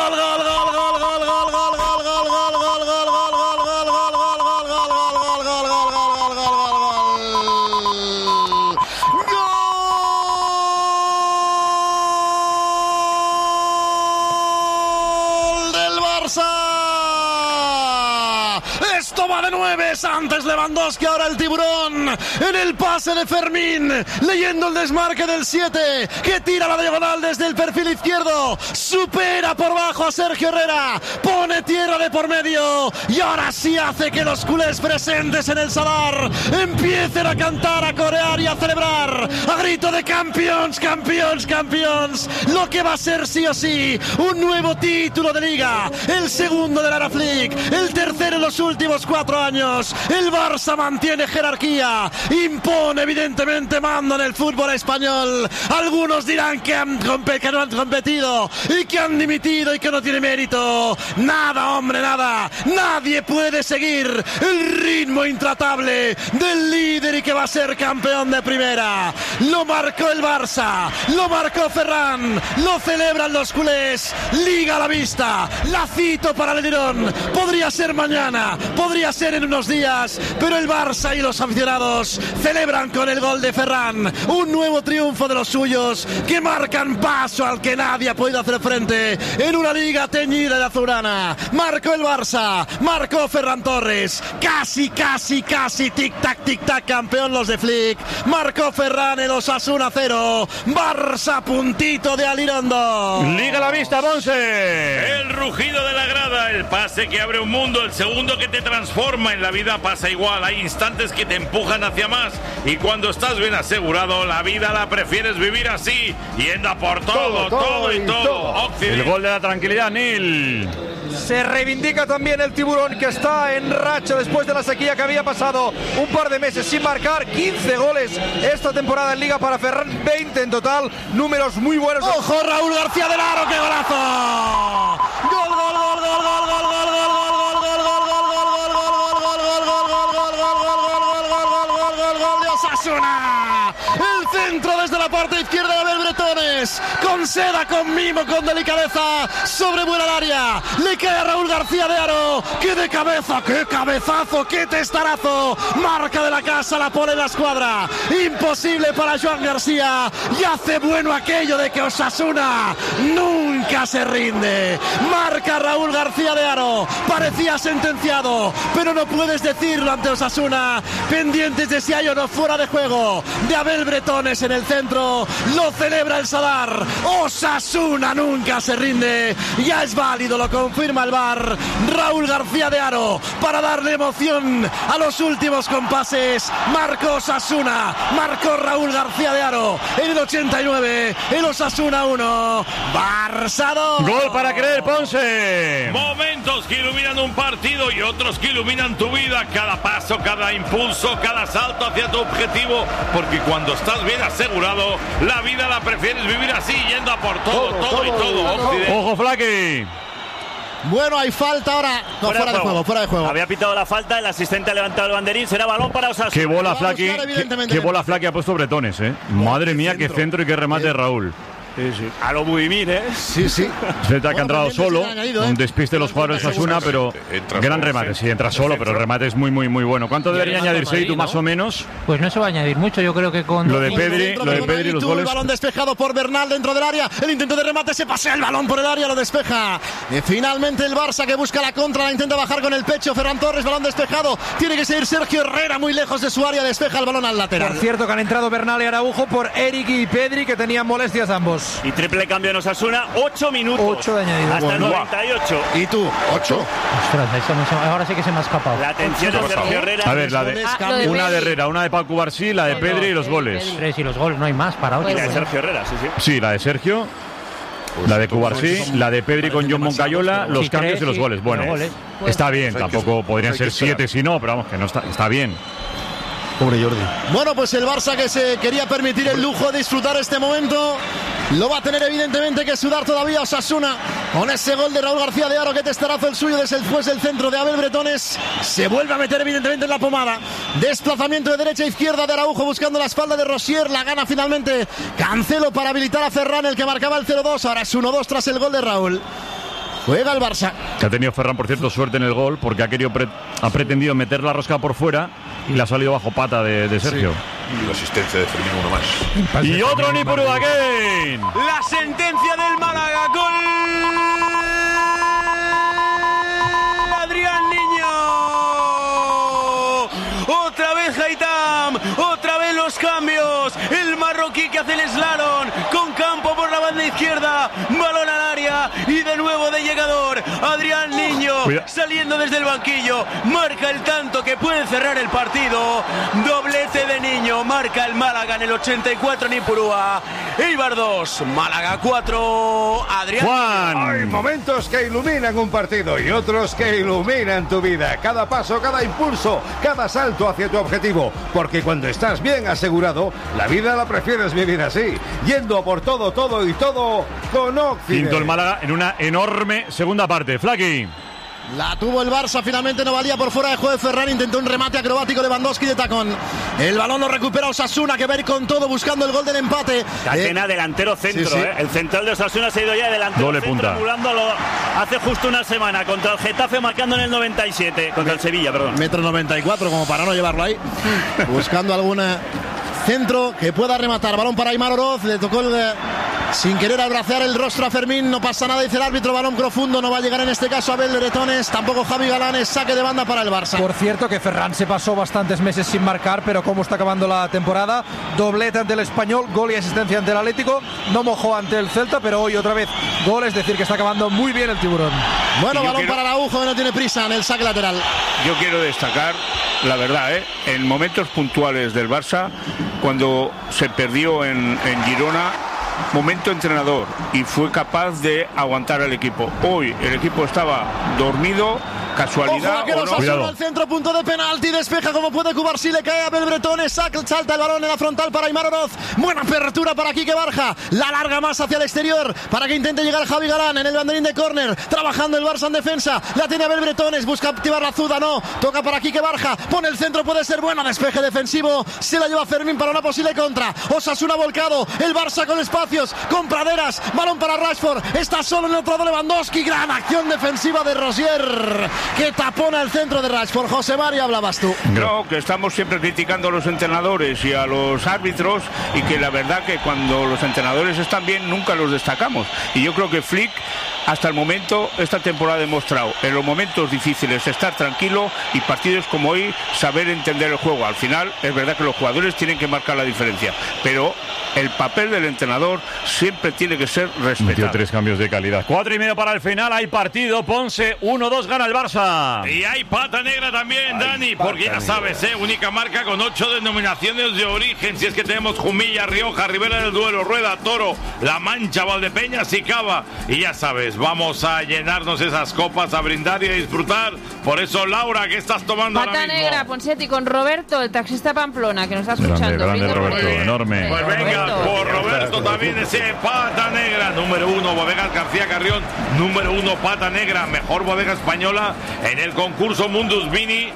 Speaker 2: Esto va de 9, antes Lewandowski, ahora el tiburón, en el pase de Fermín, leyendo el desmarque del 7, que tira la diagonal desde el perfil izquierdo, supera por bajo a Sergio Herrera, pone tierra de por medio, y ahora sí hace que los culés presentes en el Sadar empiecen a cantar, a corear y a celebrar, a grito de campeones, lo que va a ser sí o sí un nuevo título de Liga, el segundo de la Era Flick, el tercero en los últimos últimos 4 años. El Barça mantiene jerarquía, impone evidentemente mando en el fútbol español. Algunos dirán que no han competido y que han dimitido y que no tiene mérito. Nada, hombre, nada. Nadie puede seguir el ritmo intratable del líder y que va a ser campeón de primera. Lo marcó el Barça, lo marcó Ferran, lo celebran los culés. Liga a la vista, la cito para el Lirón. Podría ser mañana, podría ser en unos días, pero el Barça y los aficionados celebran con el gol de Ferran un nuevo triunfo de los suyos que marcan paso al que nadie ha podido hacer frente en una liga teñida de azulgrana. Marcó el Barça, marcó Ferran Torres, casi tic-tac, campeón los de Flick. Marcó Ferran el Osasuna 0, Barça puntito de Alirondo.
Speaker 4: Liga a la vista, Monse.
Speaker 15: El rugido de la grada, el pase que abre un mundo, el segundo que te transforma. En la vida pasa igual, hay instantes que te empujan hacia más y cuando estás bien asegurado, la vida la prefieres vivir así, yendo a por todo y todo.
Speaker 4: El gol de la tranquilidad, Nil.
Speaker 1: Se reivindica también el Tiburón, que está en racha después de la sequía que había pasado un par de meses sin marcar. 15 goles esta temporada en Liga para Ferran, 20 en total, números muy buenos.
Speaker 2: ¡Ojo, Raúl García del Aro, qué golazo! ¡Gol! Osasuna. El centro desde la parte izquierda de Abel Bretones, con seda, con mimo, con delicadeza, sobrevuela el área, le cae a Raúl García de Aro, que de cabeza, qué cabezazo, qué testarazo, marca de la casa, la pone en la escuadra, imposible para Joan García, y hace bueno aquello de que Osasuna nunca se rinde. Marca Raúl García de Aro, parecía sentenciado, pero no puedes decirlo ante Osasuna, pendientes de si hay o no fuera de juego de Abel Bretones en el centro. Lo celebra el Sadar. Osasuna nunca se rinde, ya es válido, lo confirma el VAR. Raúl García de Aro para darle emoción a los últimos compases. Marcó Osasuna, marcó Raúl García de Aro en el 89, el Osasuna 1, Barça 2.
Speaker 4: Gol para creer, Ponce.
Speaker 15: Momentos que iluminan un partido y otros que iluminan tu vida. Cada paso, cada impulso, cada salto hacia tu objetivo, porque cuando estás bien asegurado, la vida la prefieres vivir así, yendo a por todo y todo.
Speaker 4: Ojo, Flaky.
Speaker 2: Bueno, hay falta ahora. No, fuera de juego.
Speaker 3: Había pitado la falta, el asistente ha levantado el banderín, será balón para Osasuna.
Speaker 4: Qué bola, Flaky. Qué bola, Flaky ha puesto Bretones, Madre mía, qué centro y qué remate de Raúl.
Speaker 11: Sí. A lo Budimir,
Speaker 2: Sí.
Speaker 4: Zeta que ha entrado solo, un despiste de los jugadores de Osasuna, pero gran remate. Sí, entra solo, pero el remate es muy bueno. ¿Cuánto debería añadirse tú, más o menos?
Speaker 5: Pues no se va a añadir mucho, yo creo que con...
Speaker 4: Lo de Pedri, los goles.
Speaker 2: El balón despejado por Bernal dentro del área, el intento de remate, se pasea el balón por el área, lo despeja. Finalmente el Barça que busca la contra, la intenta bajar con el pecho, Ferran Torres, balón despejado, tiene que seguir Sergio Herrera muy lejos de su área, despeja el balón al lateral.
Speaker 1: Por cierto que han entrado Bernal y Araujo por Eric y Pedri, que tenían molestias ambos.
Speaker 3: Y triple cambio en Osasuna, 8 minutos.
Speaker 1: 8 de añadido.
Speaker 3: Hasta el 98.
Speaker 6: ¿Y tú? 8.
Speaker 5: Ostras, ahora sí que se me ha escapado.
Speaker 3: La atención de Sergio Herrera.
Speaker 4: A ver, una de Herrera, una de Paco Barsí, la de Pedri y los goles.
Speaker 5: 3 y los goles, no hay más para 8.
Speaker 3: Y la de Sergio Herrera, sí.
Speaker 4: Sí, la de Sergio, la de Cubarsí, la de Pedri con John Moncayola, los cambios y los goles. Bueno, está bien, tampoco podrían ser 7 si no, pero vamos, que no está bien.
Speaker 2: Pobre Jordi. Bueno, pues el Barça, que se quería permitir el lujo de disfrutar este momento, lo va a tener evidentemente que sudar todavía Osasuna con ese gol de Raúl García de Aro. Que testarazo el suyo después del centro de Abel Bretones. Se vuelve a meter evidentemente en la pomada. Desplazamiento de derecha a izquierda de Araujo buscando la espalda de Rosier. La gana finalmente Cancelo para habilitar a Ferran, el que marcaba el 0-2. Ahora es 1-2 tras el gol de Raúl. Juega el Barça.
Speaker 4: Que ha tenido Ferran, por cierto, suerte en el gol, porque ha pretendido meter la rosca por fuera y le ha salido bajo pata de Sergio.
Speaker 6: Sí. Y la asistencia de Fermín, uno más.
Speaker 4: Y otro ni por Udaguén.
Speaker 14: La sentencia del Málaga, gol. Adrián Niño. Otra vez Haitham, otra vez los cambios. El marroquí que hace el slalom con campo por la banda banda izquierda, balón al área y de nuevo de llegador Adrián Niño, saliendo desde el banquillo, marca el tanto que puede cerrar el partido. Doblete de Niño, marca el Málaga en el 84 en Ipurúa. Eibar 2, Málaga 4, Adrián.
Speaker 13: Hay momentos que iluminan un partido y otros que iluminan tu vida. Cada paso, cada impulso, cada salto hacia tu objetivo. Porque cuando estás bien asegurado, la vida la prefieres vivir así, yendo a por todo, todo y todo con Occident.
Speaker 4: Quinto el Málaga en una enorme segunda parte. Flaqui.
Speaker 2: La tuvo el Barça, finalmente no valía por fuera de juego de Ferran, intentó un remate acrobático Lewandowski de tacón. El balón lo recupera Osasuna, que va a ir con todo buscando el gol del empate.
Speaker 3: Catena delantero centro, sí. El central de Osasuna se ha ido ya de delantero
Speaker 4: doble
Speaker 3: centro,
Speaker 4: punta.
Speaker 3: emulándolo hace justo una semana contra el Getafe, marcando en el 97, contra el Sevilla, perdón.
Speaker 2: 1,94 m como para no llevarlo ahí. Buscando algún centro que pueda rematar. Balón para Aimar Oroz, le tocó sin querer abracear el rostro a Fermín, no pasa nada, dice el árbitro, balón profundo, no va a llegar en este caso Abel Bretones, tampoco Javi Galán, es saque de banda para el Barça.
Speaker 1: Por cierto que Ferran se pasó bastantes meses sin marcar, pero cómo está acabando la temporada, doblete ante el Español, gol y asistencia ante el Atlético, no mojó ante el Celta, pero hoy otra vez gol, es decir que está acabando muy bien el Tiburón.
Speaker 2: Bueno, balón para Araujo, que no tiene prisa en el saque lateral.
Speaker 11: Yo quiero destacar, la verdad, en momentos puntuales del Barça, cuando se perdió en Girona, momento entrenador, y fue capaz de aguantar al equipo. Hoy el equipo estaba dormido, casualidad.
Speaker 2: Ojo, o no. Al centro, punto de penalti, despeja como puede Cubarsí, le cae a Abel Bretones, salta el balón en la frontal para Aimar Oroz, buena apertura para Quique Barja, la larga más hacia el exterior para que intente llegar Javi Galán en el banderín de córner, trabajando el Barça en defensa, la tiene Abel Bretones, busca activar la Zuda, no, toca para Quique Barja, pone el centro, puede ser bueno, despeje defensivo, se la lleva Fermín para una posible contra, Osasuna volcado, el Barça con espacios, con praderas, balón para Rashford, está solo en el otro de Lewandowski, gran acción defensiva de Rosier, que tapona el centro de Rashford. José Mario, hablabas tú.
Speaker 11: No, que estamos siempre criticando a los entrenadores y a los árbitros, y que la verdad que cuando los entrenadores están bien nunca los destacamos, y yo creo que Flick hasta el momento esta temporada ha demostrado en los momentos difíciles estar tranquilo, y partidos como hoy saber entender el juego. Al final es verdad que los jugadores tienen que marcar la diferencia, pero el papel del entrenador siempre tiene que ser respetado.
Speaker 4: Metió 3 cambios de calidad. 4:30 para el final, hay partido, Ponce 1-2, gana el Barça.
Speaker 15: Y hay pata negra también, Dani, porque ya sabes, única marca con 8 denominaciones de origen. Si es que tenemos Jumilla, Rioja, Ribera del Duero, Rueda, Toro, La Mancha, Valdepeñas y Cava. Y ya sabes, vamos a llenarnos esas copas, a brindar y a disfrutar. Por eso, Laura, ¿qué estás tomando
Speaker 10: pata
Speaker 15: ahora mismo?
Speaker 10: negra, Ponsetti, con Roberto, el taxista Pamplona, que nos está escuchando.
Speaker 4: Grande Roberto, enorme.
Speaker 15: Pues venga, por Roberto también ese pata negra. Número 1, Bodegas García Carrión. Número 1, pata negra, mejor bodega española en el concurso Mundus Vini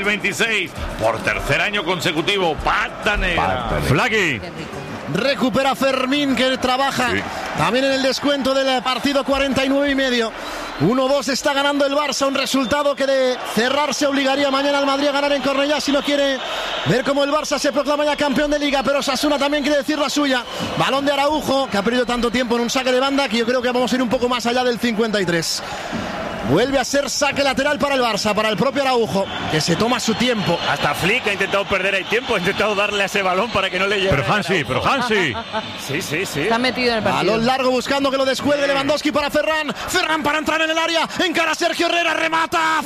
Speaker 15: 2026. Por tercer año consecutivo, pata negra.
Speaker 4: Flaqui.
Speaker 2: Recupera Fermín, que trabaja también en el descuento del partido, 49,5. 1-2 está ganando el Barça, un resultado que de cerrarse obligaría mañana al Madrid a ganar en Cornellá si no quiere ver cómo el Barça se proclama ya campeón de Liga, pero Osasuna también quiere decir la suya. Balón de Araujo, que ha perdido tanto tiempo en un saque de banda que yo creo que vamos a ir un poco más allá del 53. Vuelve a ser saque lateral para el Barça, para el propio Araujo, que se toma su tiempo.
Speaker 3: Hasta Flick ha intentado perder ahí tiempo, ha intentado darle a ese balón para que no le llegue.
Speaker 4: Pero Hansi.
Speaker 3: Sí.
Speaker 10: Está metido en el partido.
Speaker 2: Balón largo buscando que lo descuelgue Lewandowski para Ferran. Ferran para entrar en el área. Encara Sergio Herrera, remata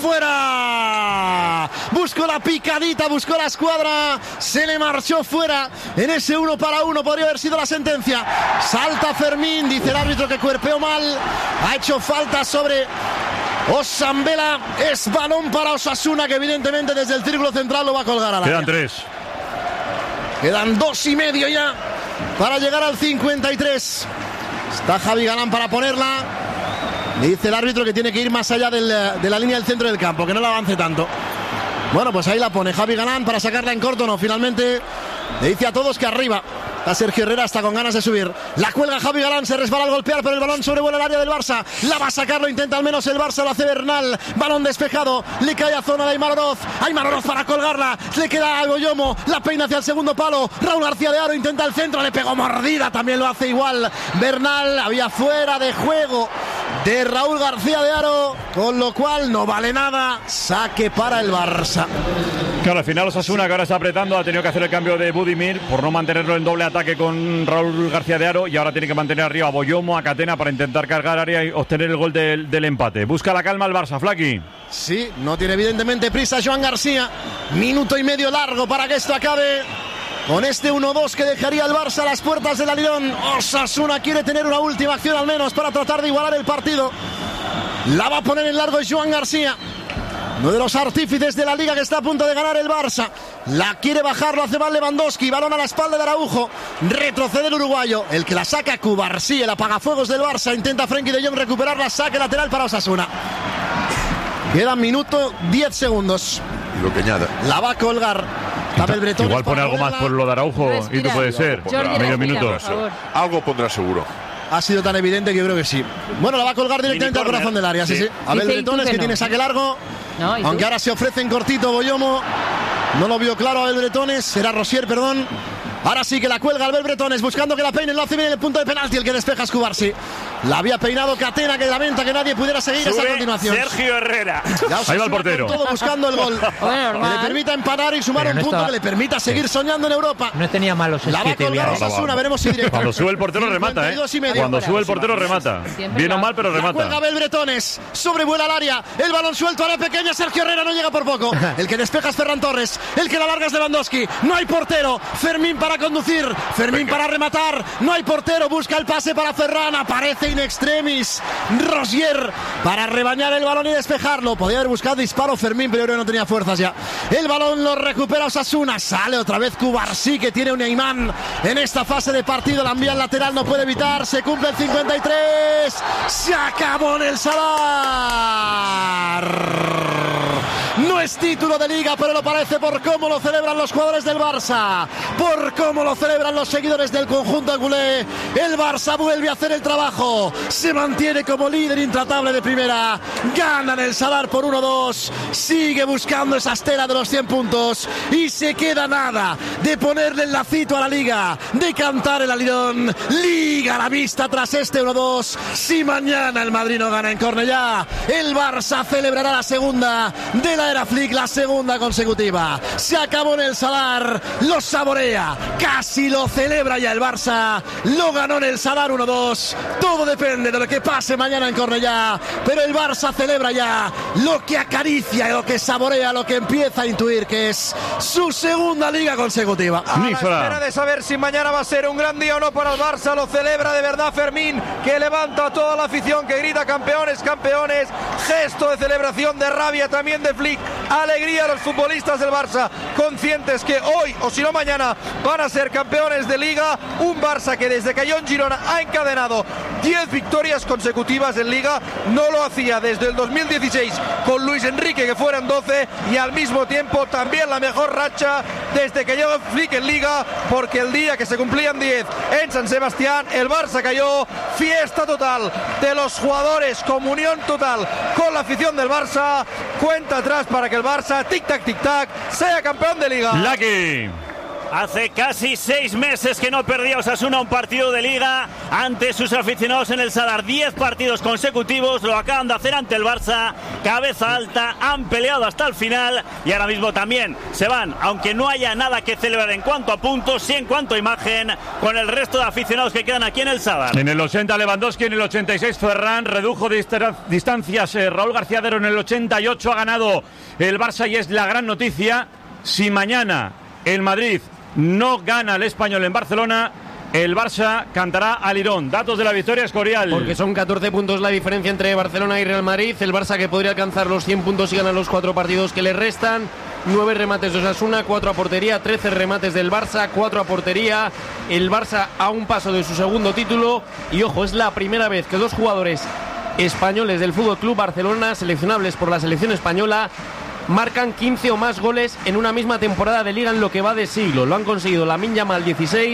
Speaker 2: fuera. Buscó la picadita, buscó la escuadra. Se le marchó fuera. En ese 1-1 podría haber sido la sentencia. Salta Fermín, dice el árbitro que cuerpeó mal. Ha hecho falta sobre Osambela. Es balón para Osasuna, que evidentemente desde el círculo central lo va a colgar a la.
Speaker 4: Quedan 3.
Speaker 2: Quedan 2,5 ya para llegar al 53. Está Javi Galán para ponerla. Le dice el árbitro que tiene que ir más allá de la línea del centro del campo, que no la avance tanto. Bueno, pues ahí la pone Javi Galán para sacarla en corto. No, finalmente le dice a todos que arriba. A Sergio Herrera está con ganas de subir. La cuelga Javi Galán, se resbala al golpear, pero el balón sobrevuela el área del Barça. La va a sacar, lo intenta al menos el Barça, lo hace Bernal. Balón despejado, le cae a zona de Aimar Oroz. Aimar Oroz para colgarla, le queda a Goyomo, la peina hacia el segundo palo. Raúl García de Aro intenta el centro, le pegó mordida, también lo hace igual Bernal. Había fuera de juego de Raúl García de Aro, con lo cual no vale nada. Saque para el Barça.
Speaker 4: Claro, al final Osasuna, que ahora está apretando, ha tenido que hacer el cambio de Budimir por no mantenerlo en doble ataque con Raúl García de Haro, y ahora tiene que mantener arriba a Boyomo, a Catena, para intentar cargar área y obtener el gol del empate. Busca la calma el Barça, Flaqui.
Speaker 2: Sí, no tiene evidentemente prisa Joan García. Minuto y medio largo para que esto acabe con este 1-2 que dejaría al Barça a las puertas del Alirón. Osasuna quiere tener una última acción al menos para tratar de igualar el partido. La va a poner en largo Joan García, uno de los artífices de la Liga, que está a punto de ganar el Barça. La quiere bajar, lo hace mal Lewandowski. Balón a la espalda de Araujo. Retrocede el uruguayo. El que la saca, Cubarsí, el apagafuegos del Barça. Intenta Frenkie de Jong recuperarla. Saque lateral para Osasuna. Queda minuto 10 segundos.
Speaker 6: Y lo que añada.
Speaker 2: La va a colgar.
Speaker 4: Igual pone algo más por lo de Araujo. Y tú puede ser. Medio minuto.
Speaker 6: Algo pondrá seguro.
Speaker 2: Ha sido tan evidente que yo creo que sí. Bueno, la va a colgar directamente al corazón del área. Sí. Abel Bretones, que tiene saque largo. No, aunque ahora se ofrece en cortito Boyomo. No lo vio claro Abel Bretones. Será Rosier, perdón. Ahora sí que la cuelga Abel Bretones, buscando que la peine. Lo hace bien en el punto de penalti. El que despeja es Cubarsí. La había peinado Catena, que lamenta que nadie pudiera seguir esa continuación.
Speaker 3: Sergio Herrera.
Speaker 4: Ahí va el portero.
Speaker 2: Todo buscando el gol. Que le permita emparar y sumar un punto que le permita seguir soñando en Europa.
Speaker 5: No tenía malos.
Speaker 2: La va a colgar Osasuna, veremos si directo.
Speaker 4: Cuando sube el portero remata, Cuando sube el portero remata. Bien o mal, pero remata.
Speaker 2: La cuelga Abel Bretones. Sobrevuela al área. El balón suelto, área pequeña. Sergio Herrera no llega por poco. El que despeja es Ferran Torres. El que la larga es Lewandowski. No hay portero. Fermín para conducir. Fermín para rematar. No hay portero. Busca el pase para Ferran. Aparece in extremis Rosier para rebañar el balón y despejarlo. Podía haber buscado disparo Fermín, pero creo que no tenía fuerzas ya. El balón lo recupera Osasuna. Sale otra vez Cubarsí, que tiene un imán en esta fase de partido. La envía al lateral, no puede evitar. Se cumple el 53. Se acabó en el Sadar. No es título de Liga, pero lo parece por cómo lo celebran los jugadores del Barça, por cómo lo celebran los seguidores del conjunto culé. El Barça vuelve a hacer el trabajo, se mantiene como líder intratable de primera, gana en el Sadar por 1-2, sigue buscando esa estela de los 100 puntos y se queda nada de ponerle el lacito a la Liga, de cantar el alirón. Liga a la vista tras este 1-2. Si mañana el Madrid no gana en Cornellá, el Barça celebrará la segunda de la era Flick, la segunda consecutiva. Se acabó en el Sadar, lo saborea, casi lo celebra ya el Barça. Lo ganó en el Sadar 1-2. Todo depende de lo que pase mañana en Cornellá, pero el Barça celebra ya lo que acaricia, lo que saborea, lo que empieza a intuir que es su segunda liga consecutiva.
Speaker 1: A la espera de saber si mañana va a ser un gran día o no para el Barça, lo celebra de verdad Fermín, que levanta a toda la afición, que grita campeones, campeones. Gesto de celebración, de rabia también de Flick. Alegría a los futbolistas del Barça, conscientes que hoy o si no mañana van a ser campeones de Liga. Un Barça que desde que cayó en Girona ha encadenado 10 victorias consecutivas en Liga. No lo hacía desde el 2016 con Luis Enrique, que fueran 12, y al mismo tiempo también la mejor racha desde que llegó Flick en Liga, porque el día que se cumplían 10 en San Sebastián, el Barça cayó. Fiesta total de los jugadores, comunión total con la afición del Barça. Cuenta atrás para que el Barça, tic-tac, tic-tac, sea campeón de Liga.
Speaker 4: Lucky.
Speaker 3: Hace casi 6 meses que no perdía Osasuna un partido de Liga ante sus aficionados en el Sadar. 10 partidos consecutivos, lo acaban de hacer ante el Barça. Cabeza alta, han peleado hasta el final y ahora mismo también se van, aunque no haya nada que celebrar en cuanto a puntos, sí en cuanto a imagen, con el resto de aficionados que quedan aquí en el Sadar.
Speaker 4: En el 80 Lewandowski, en el 86 Ferran, redujo distancias Raúl García de Haro. En el 88 ha ganado el Barça y es la gran noticia. Si mañana el Madrid no gana el Español en Barcelona, el Barça cantará al Lirón. Datos de la victoria, Escorial.
Speaker 16: Porque son 14 puntos la diferencia entre Barcelona y Real Madrid. El Barça, que podría alcanzar los 100 puntos si gana los 4 partidos que le restan. 9 remates de Osasuna, 4 a portería, 13 remates del Barça, 4 a portería. El Barça a un paso de su segundo título. Y ojo, es la primera vez que 2 jugadores españoles del Fútbol Club Barcelona, seleccionables por la selección española, marcan 15 o más goles en una misma temporada de Liga en lo que va de siglo. Lo han conseguido Lamine Yamal 16,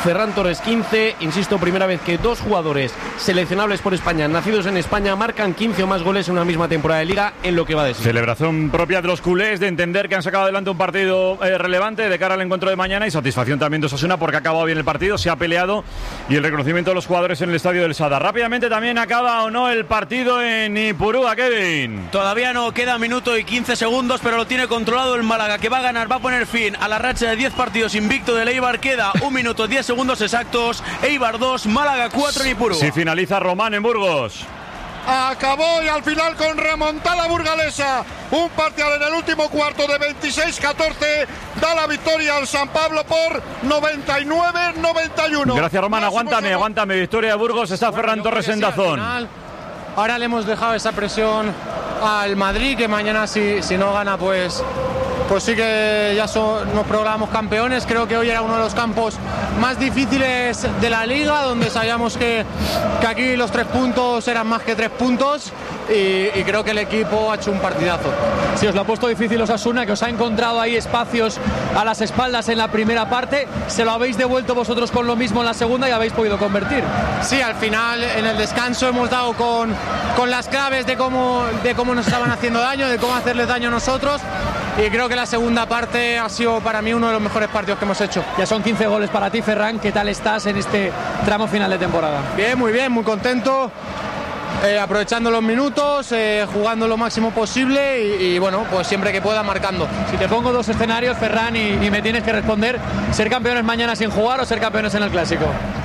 Speaker 16: Ferran Torres 15. Insisto, primera vez que 2 jugadores seleccionables por España, nacidos en España, marcan 15 o más goles en una misma temporada de Liga en lo que va de sí.
Speaker 4: Celebración propia de los culés, de entender que han sacado adelante un partido relevante de cara al encuentro de mañana, y satisfacción también de Osasuna porque ha acabado bien el partido, se ha peleado, y el reconocimiento de los jugadores en el estadio del Sadar. Rápidamente también, ¿acaba o no el partido en Ipurúa, Kevin?
Speaker 14: Todavía no, queda minuto y 15 segundos, pero lo tiene controlado el Málaga, que va a ganar, va a poner fin a la racha de 10 partidos invicto del Eibar. Queda 1 minuto 10 segundos exactos. Eibar 2, Málaga 4 en Ipurúa.
Speaker 4: Si finaliza Román en Burgos.
Speaker 17: Acabó y al final con remontada burgalesa. Un parcial en el último cuarto de 26-14 da la victoria al San Pablo por 99-91.
Speaker 4: Gracias, Román. Aguántame. Victoria de Burgos. Está Ferran Torres en Dazón.
Speaker 18: Ahora le hemos dejado esa presión al Madrid, que mañana si no gana pues sí que ya nos proclamamos campeones. Creo que hoy era uno de los campos más difíciles de la Liga, donde sabíamos que aquí los 3 puntos eran más que 3 puntos, y creo que el equipo ha hecho un partidazo.
Speaker 19: Sí, os lo ha puesto difícil Osasuna, que os ha encontrado ahí espacios a las espaldas en la primera parte. Se lo habéis devuelto vosotros con lo mismo en la segunda y habéis podido convertir.
Speaker 18: Sí, al final en el descanso hemos dado con las claves de cómo nos estaban haciendo daño, de cómo hacerles daño a nosotros, y creo que la segunda parte ha sido para mí uno de los mejores partidos que hemos hecho.
Speaker 19: Ya son 15 goles para ti, Ferran. ¿Qué tal estás en este tramo final de temporada?
Speaker 18: Bien, muy contento, aprovechando los minutos, jugando lo máximo posible y bueno, pues siempre que pueda marcando.
Speaker 19: Si te pongo 2 escenarios, Ferran, y me tienes que responder, ¿ser campeones mañana sin jugar o ser campeones en el Clásico?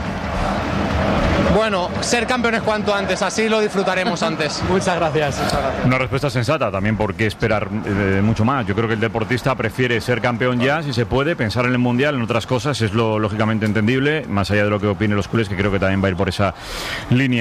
Speaker 18: Bueno, ser campeones cuanto antes, así lo disfrutaremos antes.
Speaker 19: Muchas gracias.
Speaker 4: Una respuesta sensata, también porque esperar mucho más. Yo creo que el deportista prefiere ser campeón ya, si se puede, pensar en el Mundial, en otras cosas, es lo lógicamente entendible, más allá de lo que opinen los culés, que creo que también va a ir por esa línea.